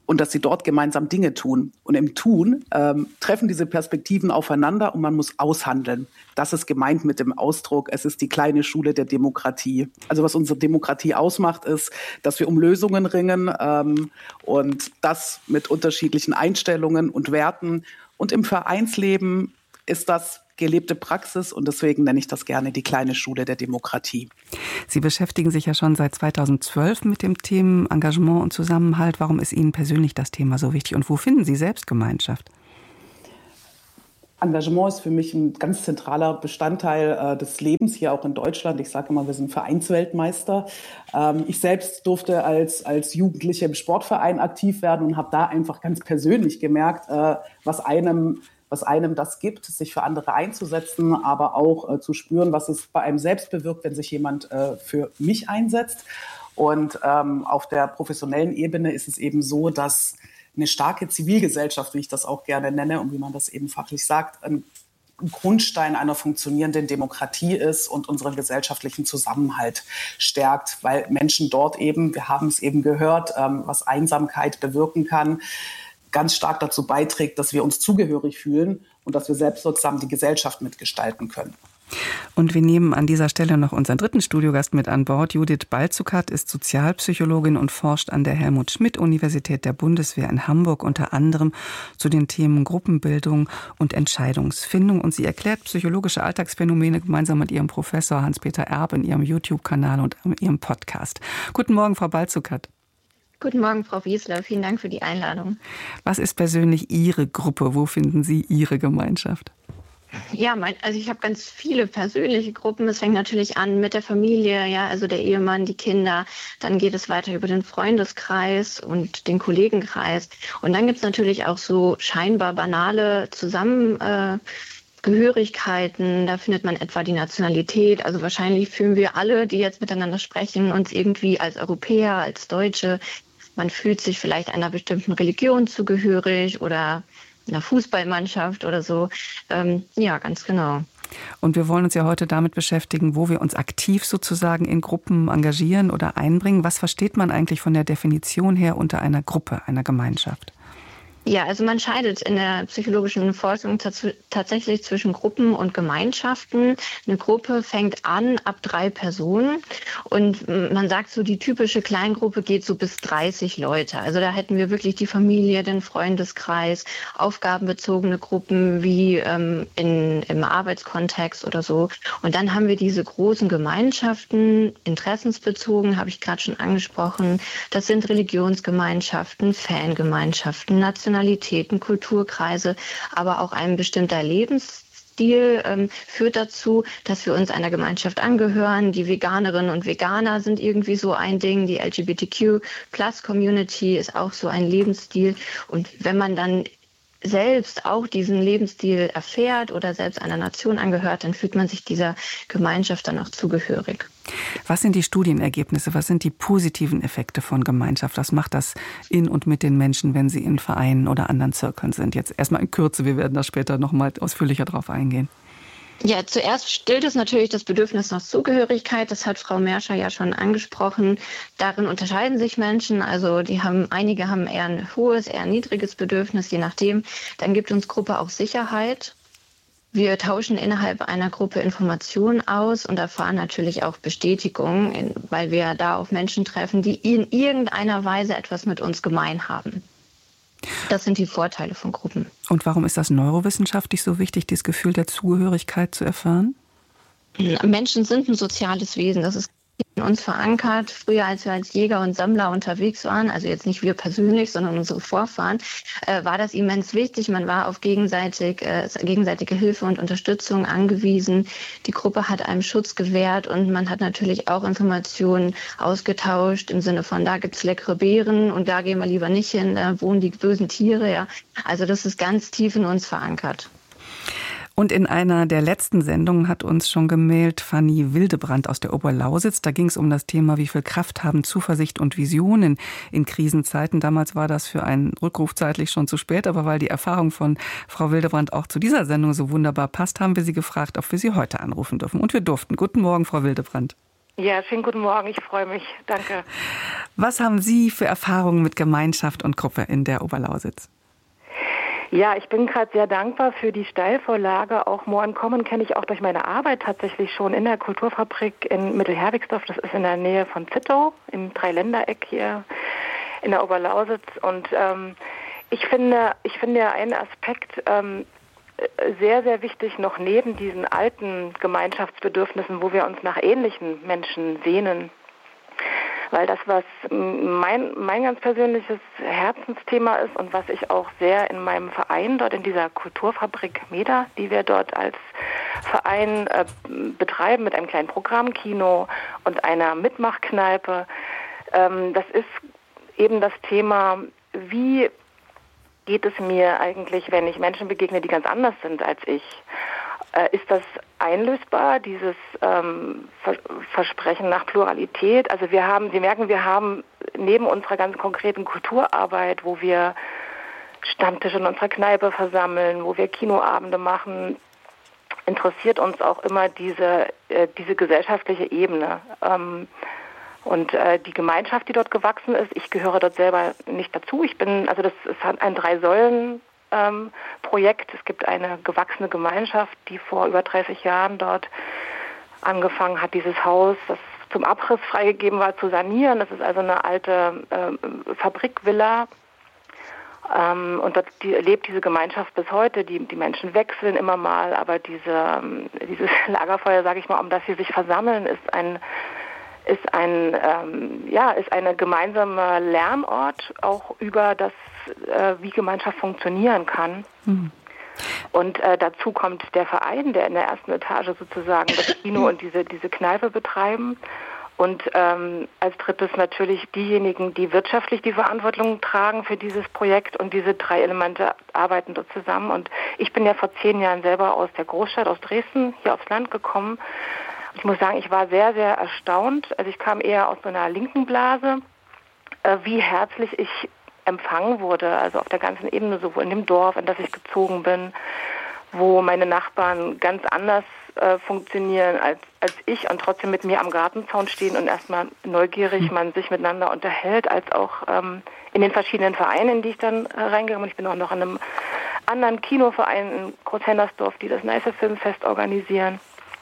und dass sie dort gemeinsam Dinge tun. Und im Tun ähm, treffen diese Perspektiven aufeinander und man muss aushandeln. Das ist gemeint mit dem Ausdruck, es ist die kleine Schule der Demokratie. Also was unsere Demokratie ausmacht, ist, dass wir um Lösungen ringen ähm, und das mit unterschiedlichen Einstellungen und Werten. Und im Vereinsleben ist das gelebte Praxis und deswegen nenne ich das gerne die kleine Schule der Demokratie. Sie beschäftigen sich ja schon seit zweitausendzwölf mit dem Thema Engagement und Zusammenhalt. Warum ist Ihnen persönlich das Thema so wichtig und wo finden Sie selbst Gemeinschaft? Engagement ist für mich ein ganz zentraler Bestandteil äh, des Lebens, hier auch in Deutschland. Ich sage immer, wir sind Vereinsweltmeister. Ähm, ich selbst durfte als, als Jugendliche im Sportverein aktiv werden und habe da einfach ganz persönlich gemerkt, äh, was einem was einem das gibt, sich für andere einzusetzen, aber auch äh, zu spüren, was es bei einem selbst bewirkt, wenn sich jemand äh, für mich einsetzt. Und ähm, auf der professionellen Ebene ist es eben so, dass eine starke Zivilgesellschaft, wie ich das auch gerne nenne und wie man das eben fachlich sagt, ein Grundstein einer funktionierenden Demokratie ist und unseren gesellschaftlichen Zusammenhalt stärkt, weil Menschen dort eben, wir haben es eben gehört, ähm, was Einsamkeit bewirken kann, ganz stark dazu beiträgt, dass wir uns zugehörig fühlen und dass wir selbstwirksam die Gesellschaft mitgestalten können. Und wir nehmen an dieser Stelle noch unseren dritten Studiogast mit an Bord. Judith Balzuckert ist Sozialpsychologin und forscht an der Helmut-Schmidt-Universität der Bundeswehr in Hamburg unter anderem zu den Themen Gruppenbildung und Entscheidungsfindung. Und sie erklärt psychologische Alltagsphänomene gemeinsam mit ihrem Professor Hans-Peter Erb in ihrem YouTube-Kanal und in ihrem Podcast. Guten Morgen, Frau Balzuckert. Guten Morgen, Frau Wiesler. Vielen Dank für die Einladung. Was ist persönlich Ihre Gruppe? Wo finden Sie Ihre Gemeinschaft? Ja, mein, also ich habe ganz viele persönliche Gruppen. Es fängt natürlich an mit der Familie, ja, also der Ehemann, die Kinder. Dann geht es weiter über den Freundeskreis und den Kollegenkreis. Und dann gibt es natürlich auch so scheinbar banale Zusammengehörigkeiten. Äh, Da findet man etwa die Nationalität. Also wahrscheinlich fühlen wir alle, die jetzt miteinander sprechen, uns irgendwie als Europäer, als Deutsche. Man fühlt sich vielleicht einer bestimmten Religion zugehörig oder einer Fußballmannschaft oder so. Ähm, ja, ganz genau. Und wir wollen uns ja heute damit beschäftigen, wo wir uns aktiv sozusagen in Gruppen engagieren oder einbringen. Was versteht man eigentlich von der Definition her unter einer Gruppe, einer Gemeinschaft? Ja, also man scheidet in der psychologischen Forschung tats- tatsächlich zwischen Gruppen und Gemeinschaften. Eine Gruppe fängt an ab drei Personen und man sagt so, die typische Kleingruppe geht so bis dreißig Leute. Also da hätten wir wirklich die Familie, den Freundeskreis, aufgabenbezogene Gruppen wie ähm, in, im Arbeitskontext oder so. Und dann haben wir diese großen Gemeinschaften, interessensbezogen, habe ich gerade schon angesprochen. Das sind Religionsgemeinschaften, Fangemeinschaften, Nationalitäten, Kulturkreise, aber auch ein bestimmter Lebensstil ähm, führt dazu, dass wir uns einer Gemeinschaft angehören. Die Veganerinnen und Veganer sind irgendwie so ein Ding. Die L G B T Q Plus Community ist auch so ein Lebensstil. Und wenn man dann selbst auch diesen Lebensstil erfährt oder selbst einer Nation angehört, dann fühlt man sich dieser Gemeinschaft dann auch zugehörig. Was sind die Studienergebnisse? Was sind die positiven Effekte von Gemeinschaft? Was macht das in und mit den Menschen, wenn sie in Vereinen oder anderen Zirkeln sind? Jetzt erstmal in Kürze, wir werden da später noch mal ausführlicher drauf eingehen. Ja, zuerst stillt es natürlich das Bedürfnis nach Zugehörigkeit. Das hat Frau Merscher ja schon angesprochen. Darin unterscheiden sich Menschen. Also die haben, einige haben eher ein hohes, eher ein niedriges Bedürfnis, je nachdem. Dann gibt uns Gruppe auch Sicherheit. Wir tauschen innerhalb einer Gruppe Informationen aus und erfahren natürlich auch Bestätigung, weil wir da auf Menschen treffen, die in irgendeiner Weise etwas mit uns gemein haben. Das sind die Vorteile von Gruppen. Und warum ist das neurowissenschaftlich so wichtig, dieses Gefühl der Zugehörigkeit zu erfahren? Menschen sind ein soziales Wesen. Das ist in uns verankert. Früher, als wir als Jäger und Sammler unterwegs waren, also jetzt nicht wir persönlich, sondern unsere Vorfahren, äh, war das immens wichtig. Man war auf gegenseitig, äh, gegenseitige Hilfe und Unterstützung angewiesen. Die Gruppe hat einem Schutz gewährt und man hat natürlich auch Informationen ausgetauscht im Sinne von, da gibt's leckere Beeren und da gehen wir lieber nicht hin, da wohnen die bösen Tiere. Ja. Also das ist ganz tief in uns verankert. Und in einer der letzten Sendungen hat uns schon gemailt Fanny Wildebrand aus der Oberlausitz. Da ging es um das Thema, wie viel Kraft haben Zuversicht und Visionen in Krisenzeiten. Damals war das für einen Rückruf zeitlich schon zu spät, aber weil die Erfahrung von Frau Wildebrand auch zu dieser Sendung so wunderbar passt, haben wir sie gefragt, ob wir sie heute anrufen dürfen. Und wir durften. Guten Morgen, Frau Wildebrand. Ja, schönen guten Morgen, ich freue mich. Danke. Was haben Sie für Erfahrungen mit Gemeinschaft und Gruppe in der Oberlausitz? Ja, ich bin gerade sehr dankbar für die Steilvorlage. Auch More in Common kenne ich auch durch meine Arbeit tatsächlich schon in der Kulturfabrik in Mittelherwigsdorf. Das ist in der Nähe von Zittau, im Dreiländereck hier in der Oberlausitz. Und ähm, ich finde, ich finde einen Aspekt ähm, sehr, sehr wichtig, noch neben diesen alten Gemeinschaftsbedürfnissen, wo wir uns nach ähnlichen Menschen sehnen. Weil das, was mein, mein ganz persönliches Herzensthema ist und was ich auch sehr in meinem Verein dort in dieser Kulturfabrik MEDA, die wir dort als Verein äh, betreiben mit einem kleinen Programmkino und einer Mitmachkneipe, ähm, das ist eben das Thema, wie geht es mir eigentlich, wenn ich Menschen begegne, die ganz anders sind als ich? Äh, ist das einlösbar, dieses ähm, Vers- Versprechen nach Pluralität? Also wir haben, Sie merken, wir haben neben unserer ganz konkreten Kulturarbeit, wo wir Stammtische in unserer Kneipe versammeln, wo wir Kinoabende machen, interessiert uns auch immer diese, äh, diese gesellschaftliche Ebene. Ähm, Und äh, die Gemeinschaft, die dort gewachsen ist, ich gehöre dort selber nicht dazu. Ich bin, also das ist ein Drei-Säulen-Projekt. Ähm, es gibt eine gewachsene Gemeinschaft, die vor über dreißig Jahren dort angefangen hat, dieses Haus, das zum Abriss freigegeben war, zu sanieren. Das ist also eine alte äh, Fabrikvilla. Ähm, und dort die, lebt diese Gemeinschaft bis heute. Die, die Menschen wechseln immer mal, aber diese, dieses Lagerfeuer, sage ich mal, um das sie sich versammeln, ist ein ist ein ähm, ja ist eine gemeinsame Lernort auch über das, äh, wie Gemeinschaft funktionieren kann. Mhm. Und äh, dazu kommt der Verein, der in der ersten Etage sozusagen das Kino und diese diese Kneipe betreiben. Und ähm, als drittes natürlich diejenigen, die wirtschaftlich die Verantwortung tragen für dieses Projekt, und diese drei Elemente arbeiten dort zusammen. Und ich bin ja vor zehn Jahren selber aus der Großstadt, aus Dresden, hier aufs Land gekommen. Ich muss sagen, ich war sehr, sehr erstaunt. Also ich kam eher aus so einer linken Blase, äh, wie herzlich ich empfangen wurde. Also auf der ganzen Ebene, sowohl in dem Dorf, in das ich gezogen bin, wo meine Nachbarn ganz anders äh, funktionieren als, als ich und trotzdem mit mir am Gartenzaun stehen und erstmal neugierig man sich miteinander unterhält, als auch ähm, in den verschiedenen Vereinen, in die ich dann äh, reingegangen bin. Ich bin auch noch in einem anderen Kinoverein in Großhennersdorf, die das Neiße Filmfest organisieren,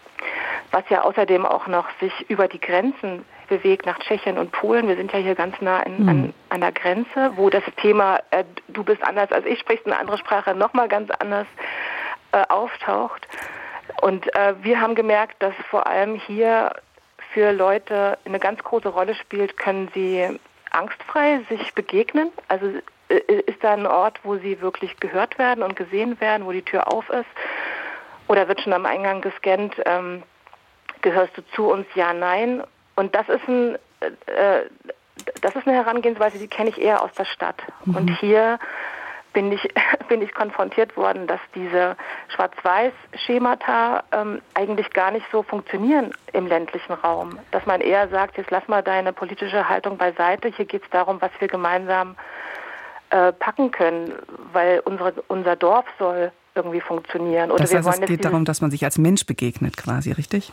was ja außerdem auch noch sich über die Grenzen bewegt nach Tschechien und Polen. Wir sind ja hier ganz nah in, mhm. an, an der Grenze, wo das Thema äh, du bist anders als ich, sprichst eine andere Sprache, nochmal ganz anders äh, auftaucht. Und äh, wir haben gemerkt, dass vor allem hier für Leute eine ganz große Rolle spielt, können sie angstfrei sich begegnen. Also äh, ist da ein Ort, wo sie wirklich gehört werden und gesehen werden, wo die Tür auf ist? Oder wird schon am Eingang gescannt, ähm, gehörst du zu uns, ja, nein? Und das ist ein, äh, das ist eine Herangehensweise, die kenne ich eher aus der Stadt. Mhm. Und hier bin ich, bin ich konfrontiert worden, dass diese Schwarz-Weiß-Schemata ähm, eigentlich gar nicht so funktionieren im ländlichen Raum. Dass man eher sagt, jetzt lass mal deine politische Haltung beiseite, hier geht es darum, was wir gemeinsam äh, packen können, weil unsere, unser Dorf soll irgendwie funktionieren. Oder das heißt, wir wollen es geht darum, dass man sich als Mensch begegnet quasi, richtig?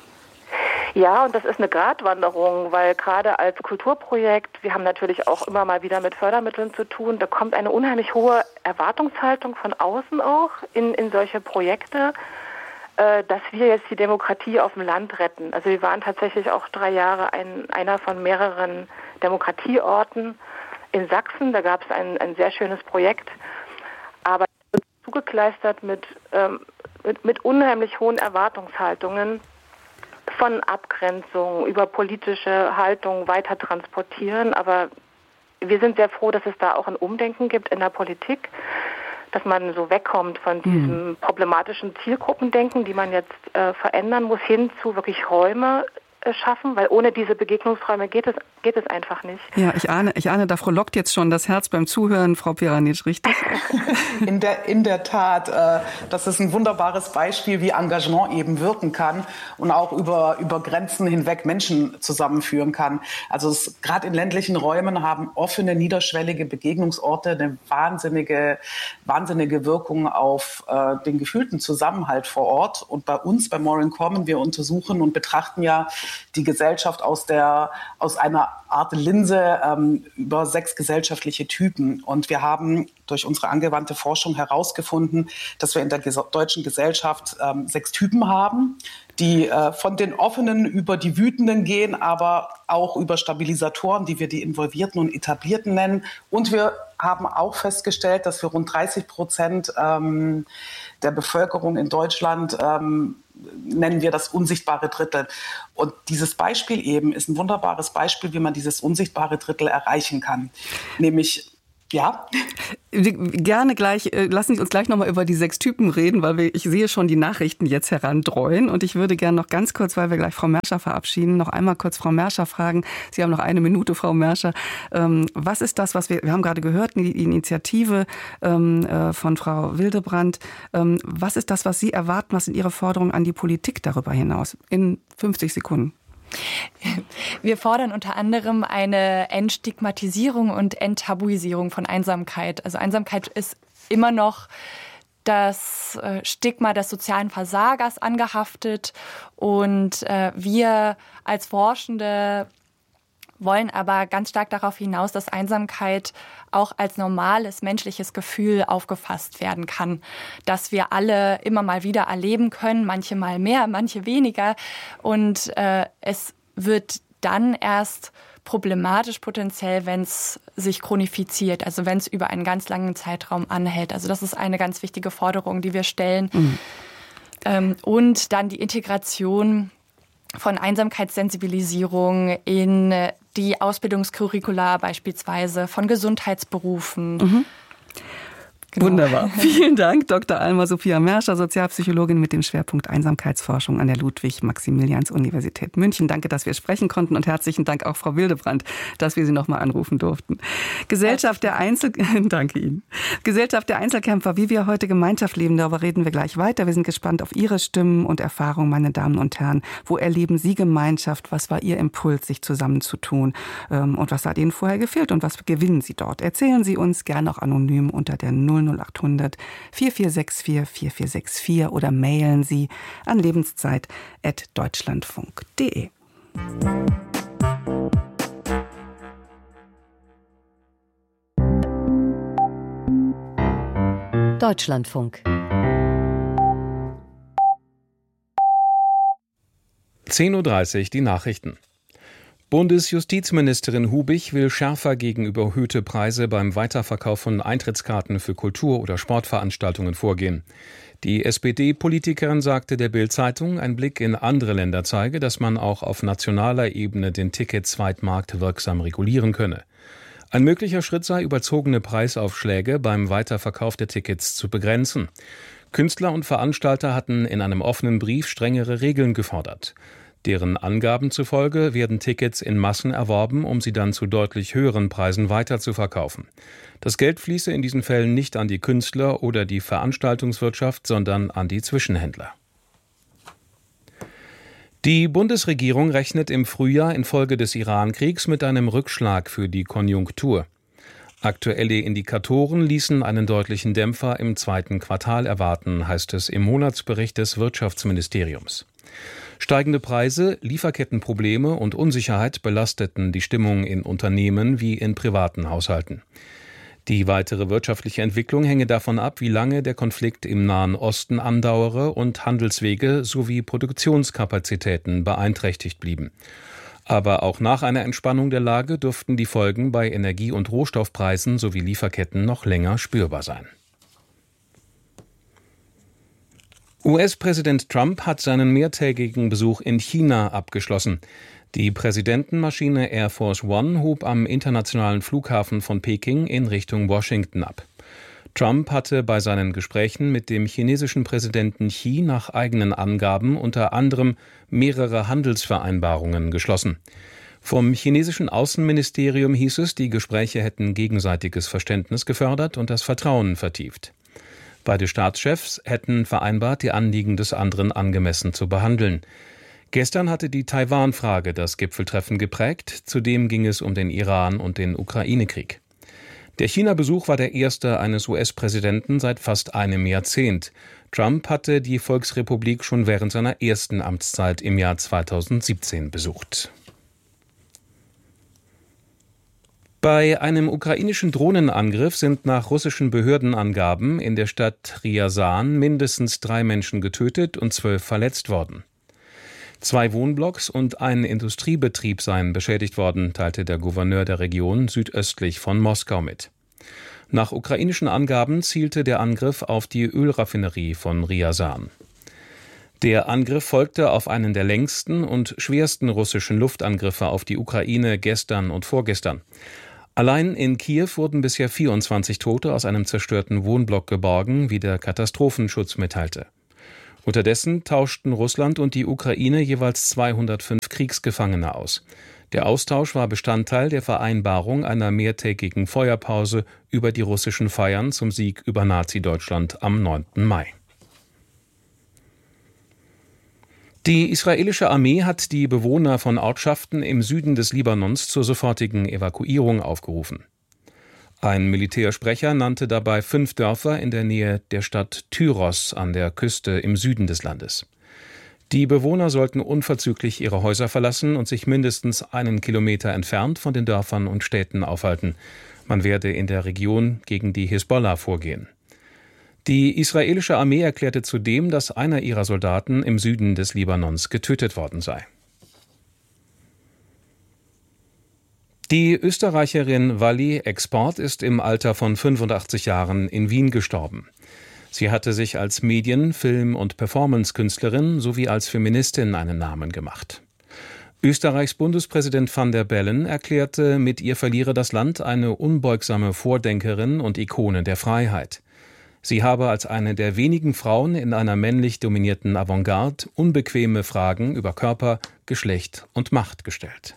Ja, und das ist eine Gratwanderung, weil gerade als Kulturprojekt, wir haben natürlich auch immer mal wieder mit Fördermitteln zu tun, da kommt eine unheimlich hohe Erwartungshaltung von außen auch in, in solche Projekte, äh, dass wir jetzt die Demokratie auf dem Land retten. Also wir waren tatsächlich auch drei Jahre ein, einer von mehreren Demokratieorten in Sachsen, da gab es ein, ein sehr schönes Projekt, aber zugekleistert mit, ähm, mit, mit unheimlich hohen Erwartungshaltungen, von Abgrenzung über politische Haltung weiter transportieren. Aber wir sind sehr froh, dass es da auch ein Umdenken gibt in der Politik, dass man so wegkommt von diesem mhm. problematischen Zielgruppendenken, die man jetzt äh, verändern muss, hin zu wirklich Räume äh, schaffen, weil ohne diese Begegnungsräume geht es, geht es einfach nicht. Ja, ich ahne, ich ahne, da frohlockt jetzt schon das Herz beim Zuhören, Frau Peranitsch, richtig? In der, in der Tat, äh, das ist ein wunderbares Beispiel, wie Engagement eben wirken kann und auch über, über Grenzen hinweg Menschen zusammenführen kann. Also gerade in ländlichen Räumen haben offene, niederschwellige Begegnungsorte eine wahnsinnige, wahnsinnige Wirkung auf äh, den gefühlten Zusammenhalt vor Ort. Und bei uns, bei More in Common, wir untersuchen und betrachten ja die Gesellschaft aus der, aus einer Art Linse ähm, über sechs gesellschaftliche Typen. Und wir haben durch unsere angewandte Forschung herausgefunden, dass wir in der ges- deutschen Gesellschaft ähm, sechs Typen haben, die äh, von den Offenen über die Wütenden gehen, aber auch über Stabilisatoren, die wir die Involvierten und Etablierten nennen. Und wir haben auch festgestellt, dass wir rund dreißig Prozent ähm, der Bevölkerung in Deutschland ähm, nennen wir das unsichtbare Drittel. Und dieses Beispiel eben ist ein wunderbares Beispiel, wie man dieses unsichtbare Drittel erreichen kann. Nämlich, ja. Gerne gleich, lassen Sie uns gleich nochmal über die sechs Typen reden, weil wir, ich sehe schon die Nachrichten jetzt herandreuen. Und ich würde gerne noch ganz kurz, weil wir gleich Frau Merscher verabschieden, noch einmal kurz Frau Merscher fragen. Sie haben noch eine Minute, Frau Merscher. Was ist das, was wir, wir haben gerade gehört, die Initiative von Frau Wildebrand. Was ist das, was Sie erwarten, was sind Ihre Forderungen an die Politik darüber hinaus? In fünfzig Sekunden. Wir fordern unter anderem eine Entstigmatisierung und Enttabuisierung von Einsamkeit. Also Einsamkeit ist immer noch das Stigma des sozialen Versagers angehaftet und äh, wir als Forschende wollen aber ganz stark darauf hinaus, dass Einsamkeit auch als normales menschliches Gefühl aufgefasst werden kann, dass wir alle immer mal wieder erleben können, manche mal mehr, manche weniger und äh, es wird dann erst problematisch potenziell, wenn es sich chronifiziert, also wenn es über einen ganz langen Zeitraum anhält. Also das ist eine ganz wichtige Forderung, die wir stellen. Mhm. Ähm, und dann die Integration von Einsamkeitssensibilisierung in die Ausbildungskurricula beispielsweise von Gesundheitsberufen. Mhm. Genau. Wunderbar. Vielen Dank, Doktor Alma Sophia Merscher, Sozialpsychologin mit dem Schwerpunkt Einsamkeitsforschung an der Ludwig-Maximilians-Universität München. Danke, dass wir sprechen konnten und herzlichen Dank auch Frau Wildebrand, dass wir Sie noch mal anrufen durften. Gesellschaft der Einzel Danke Ihnen. Gesellschaft der Einzelkämpfer, wie wir heute Gemeinschaft leben, darüber reden wir gleich weiter. Wir sind gespannt auf Ihre Stimmen und Erfahrungen, meine Damen und Herren. Wo erleben Sie Gemeinschaft? Was war Ihr Impuls, sich zusammenzutun? Und was hat Ihnen vorher gefehlt und was gewinnen Sie dort? Erzählen Sie uns gerne auch anonym unter der null null acht hundert vier vier sechs vier vier vier sechs vier oder mailen Sie an lebenszeit at deutschlandfunk punkt de. Deutschlandfunk. zehn Uhr dreißig, die Nachrichten. Bundesjustizministerin Hubich will schärfer gegen überhöhte Preise beim Weiterverkauf von Eintrittskarten für Kultur- oder Sportveranstaltungen vorgehen. Die S P D-Politikerin sagte der Bild-Zeitung, ein Blick in andere Länder zeige, dass man auch auf nationaler Ebene den Ticket-Zweitmarkt wirksam regulieren könne. Ein möglicher Schritt sei, überzogene Preisaufschläge beim Weiterverkauf der Tickets zu begrenzen. Künstler und Veranstalter hatten in einem offenen Brief strengere Regeln gefordert. Deren Angaben zufolge werden Tickets in Massen erworben, um sie dann zu deutlich höheren Preisen weiterzuverkaufen. Das Geld fließe in diesen Fällen nicht an die Künstler oder die Veranstaltungswirtschaft, sondern an die Zwischenhändler. Die Bundesregierung rechnet im Frühjahr infolge des Iran-Kriegs mit einem Rückschlag für die Konjunktur. Aktuelle Indikatoren ließen einen deutlichen Dämpfer im zweiten Quartal erwarten, heißt es im Monatsbericht des Wirtschaftsministeriums. Steigende Preise, Lieferkettenprobleme und Unsicherheit belasteten die Stimmung in Unternehmen wie in privaten Haushalten. Die weitere wirtschaftliche Entwicklung hänge davon ab, wie lange der Konflikt im Nahen Osten andauere und Handelswege sowie Produktionskapazitäten beeinträchtigt blieben. Aber auch nach einer Entspannung der Lage dürften die Folgen bei Energie- und Rohstoffpreisen sowie Lieferketten noch länger spürbar sein. U S-Präsident Trump hat seinen mehrtägigen Besuch in China abgeschlossen. Die Präsidentenmaschine Air Force One hob am internationalen Flughafen von Peking in Richtung Washington ab. Trump hatte bei seinen Gesprächen mit dem chinesischen Präsidenten Xi nach eigenen Angaben unter anderem mehrere Handelsvereinbarungen geschlossen. Vom chinesischen Außenministerium hieß es, die Gespräche hätten gegenseitiges Verständnis gefördert und das Vertrauen vertieft. Beide Staatschefs hätten vereinbart, die Anliegen des anderen angemessen zu behandeln. Gestern hatte die Taiwan-Frage das Gipfeltreffen geprägt. Zudem ging es um den Iran und den Ukraine-Krieg. Der China-Besuch war der erste eines U S-Präsidenten seit fast einem Jahrzehnt. Trump hatte die Volksrepublik schon während seiner ersten Amtszeit im Jahr zweitausendsiebzehn besucht. Bei einem ukrainischen Drohnenangriff sind nach russischen Behördenangaben in der Stadt Ryazan mindestens drei Menschen getötet und zwölf verletzt worden. Zwei Wohnblocks und ein Industriebetrieb seien beschädigt worden, teilte der Gouverneur der Region südöstlich von Moskau mit. Nach ukrainischen Angaben zielte der Angriff auf die Ölraffinerie von Ryazan. Der Angriff folgte auf einen der längsten und schwersten russischen Luftangriffe auf die Ukraine gestern und vorgestern. Allein in Kiew wurden bisher vierundzwanzig Tote aus einem zerstörten Wohnblock geborgen, wie der Katastrophenschutz mitteilte. Unterdessen tauschten Russland und die Ukraine jeweils zweihundertfünf Kriegsgefangene aus. Der Austausch war Bestandteil der Vereinbarung einer mehrtägigen Feuerpause über die russischen Feiern zum Sieg über Nazi-Deutschland am neunten Mai. Die israelische Armee hat die Bewohner von Ortschaften im Süden des Libanons zur sofortigen Evakuierung aufgerufen. Ein Militärsprecher nannte dabei fünf Dörfer in der Nähe der Stadt Tyros an der Küste im Süden des Landes. Die Bewohner sollten unverzüglich ihre Häuser verlassen und sich mindestens einen Kilometer entfernt von den Dörfern und Städten aufhalten. Man werde in der Region gegen die Hisbollah vorgehen. Die israelische Armee erklärte zudem, dass einer ihrer Soldaten im Süden des Libanons getötet worden sei. Die Österreicherin Wally Export ist im Alter von fünfundachtzig Jahren in Wien gestorben. Sie hatte sich als Medien-, Film- und Performance-Künstlerin sowie als Feministin einen Namen gemacht. Österreichs Bundespräsident Van der Bellen erklärte, mit ihr verliere das Land eine unbeugsame Vordenkerin und Ikone der Freiheit. Sie habe als eine der wenigen Frauen in einer männlich dominierten Avantgarde unbequeme Fragen über Körper, Geschlecht und Macht gestellt.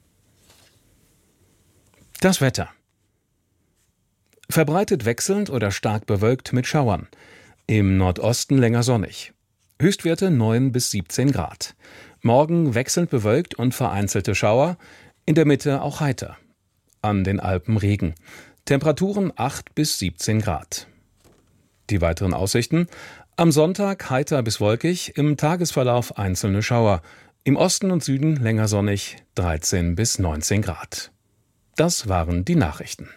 Das Wetter. Verbreitet wechselnd oder stark bewölkt mit Schauern. Im Nordosten länger sonnig. Höchstwerte neun bis siebzehn Grad. Morgen wechselnd bewölkt und vereinzelte Schauer. In der Mitte auch heiter. An den Alpen Regen. Temperaturen acht bis siebzehn Grad. Die weiteren Aussichten: am Sonntag heiter bis wolkig, im Tagesverlauf einzelne Schauer. Im Osten und Süden länger sonnig, dreizehn bis neunzehn Grad. Das waren die Nachrichten.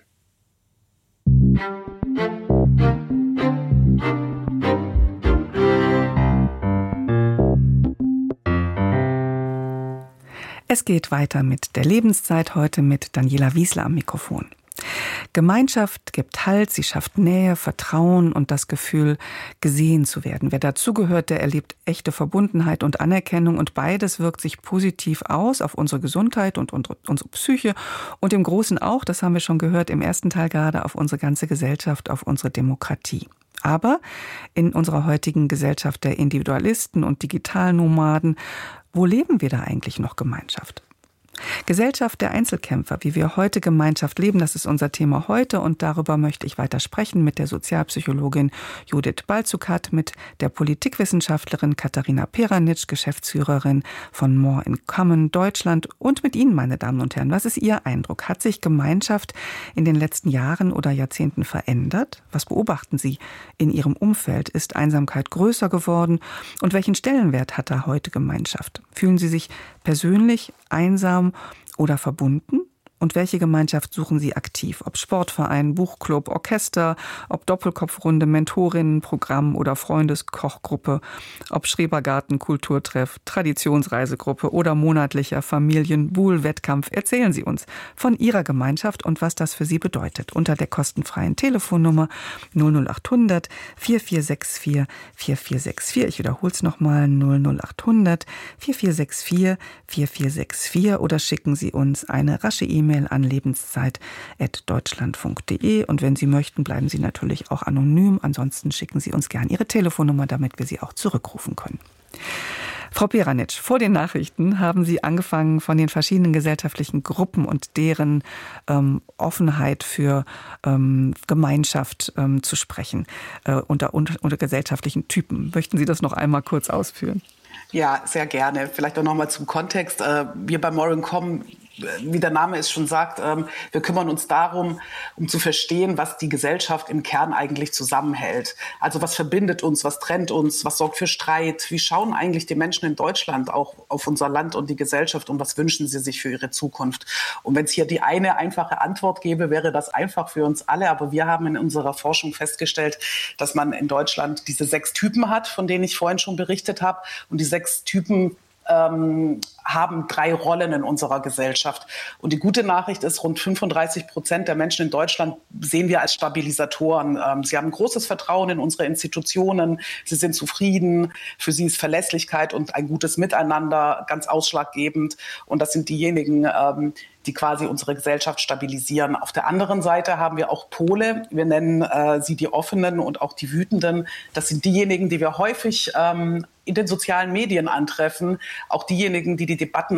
Es geht weiter mit der Lebenszeit, heute mit Daniela Wiesler am Mikrofon. Gemeinschaft gibt Halt, sie schafft Nähe, Vertrauen und das Gefühl, gesehen zu werden. Wer dazugehört, der erlebt echte Verbundenheit und Anerkennung und beides wirkt sich positiv aus auf unsere Gesundheit und unsere, unsere Psyche und im Großen auch, das haben wir schon gehört, im ersten Teil gerade auf unsere ganze Gesellschaft, auf unsere Demokratie. Aber in unserer heutigen Gesellschaft der Individualisten und Digitalnomaden, wo leben wir da eigentlich noch Gemeinschaft? Gesellschaft der Einzelkämpfer, wie wir heute Gemeinschaft leben, das ist unser Thema heute und darüber möchte ich weiter sprechen mit der Sozialpsychologin Judith Balzukat, mit der Politikwissenschaftlerin Katharina Peranitsch, Geschäftsführerin von More in Common Deutschland und mit Ihnen, meine Damen und Herren. Was ist Ihr Eindruck? Hat sich Gemeinschaft in den letzten Jahren oder Jahrzehnten verändert? Was beobachten Sie in Ihrem Umfeld? Ist Einsamkeit größer geworden? Und welchen Stellenwert hat da heute Gemeinschaft? Fühlen Sie sich persönlich einsam oder verbunden? Und welche Gemeinschaft suchen Sie aktiv? Ob Sportverein, Buchclub, Orchester, ob Doppelkopfrunde, Mentorinnenprogramm oder Freundeskochgruppe, ob Schrebergarten, Kulturtreff, Traditionsreisegruppe oder monatlicher Familienbuhl-Wettkampf. Erzählen Sie uns von Ihrer Gemeinschaft und was das für Sie bedeutet. Unter der kostenfreien Telefonnummer null null acht hundert vier vier sechs vier vier vier sechs vier. Ich wiederhole es nochmal, null null acht hundert vier vier sechs vier vier vier sechs vier oder schicken Sie uns eine rasche E-Mail an lebenszeit at deutschlandfunk punkt de und wenn Sie möchten, bleiben Sie natürlich auch anonym. Ansonsten schicken Sie uns gern Ihre Telefonnummer, damit wir Sie auch zurückrufen können. Frau Peranitsch, vor den Nachrichten haben Sie angefangen, von den verschiedenen gesellschaftlichen Gruppen und deren ähm, Offenheit für ähm, Gemeinschaft ähm, zu sprechen, äh, unter, unter, unter gesellschaftlichen Typen. Möchten Sie das noch einmal kurz ausführen? Ja, sehr gerne. Vielleicht auch noch mal zum Kontext. Wir bei More in Common wie der Name es schon sagt, ähm, wir kümmern uns darum, um zu verstehen, was die Gesellschaft im Kern eigentlich zusammenhält. Also was verbindet uns, was trennt uns, was sorgt für Streit? Wie schauen eigentlich die Menschen in Deutschland auch auf unser Land und die Gesellschaft und was wünschen sie sich für ihre Zukunft? Und wenn es hier die eine einfache Antwort gäbe, wäre das einfach für uns alle. Aber wir haben in unserer Forschung festgestellt, dass man in Deutschland diese sechs Typen hat, von denen ich vorhin schon berichtet habe. Und die sechs Typen ähm, haben drei Rollen in unserer Gesellschaft. Und die gute Nachricht ist, rund fünfunddreißig Prozent der Menschen in Deutschland sehen wir als Stabilisatoren. Ähm, sie haben großes Vertrauen in unsere Institutionen. Sie sind zufrieden. Für sie ist Verlässlichkeit und ein gutes Miteinander ganz ausschlaggebend. Und das sind diejenigen, ähm, die quasi unsere Gesellschaft stabilisieren. Auf der anderen Seite haben wir auch Pole. Wir nennen äh, sie die Offenen und auch die Wütenden. Das sind diejenigen, die wir häufig ähm, in den sozialen Medien antreffen. Auch diejenigen, die die Debatten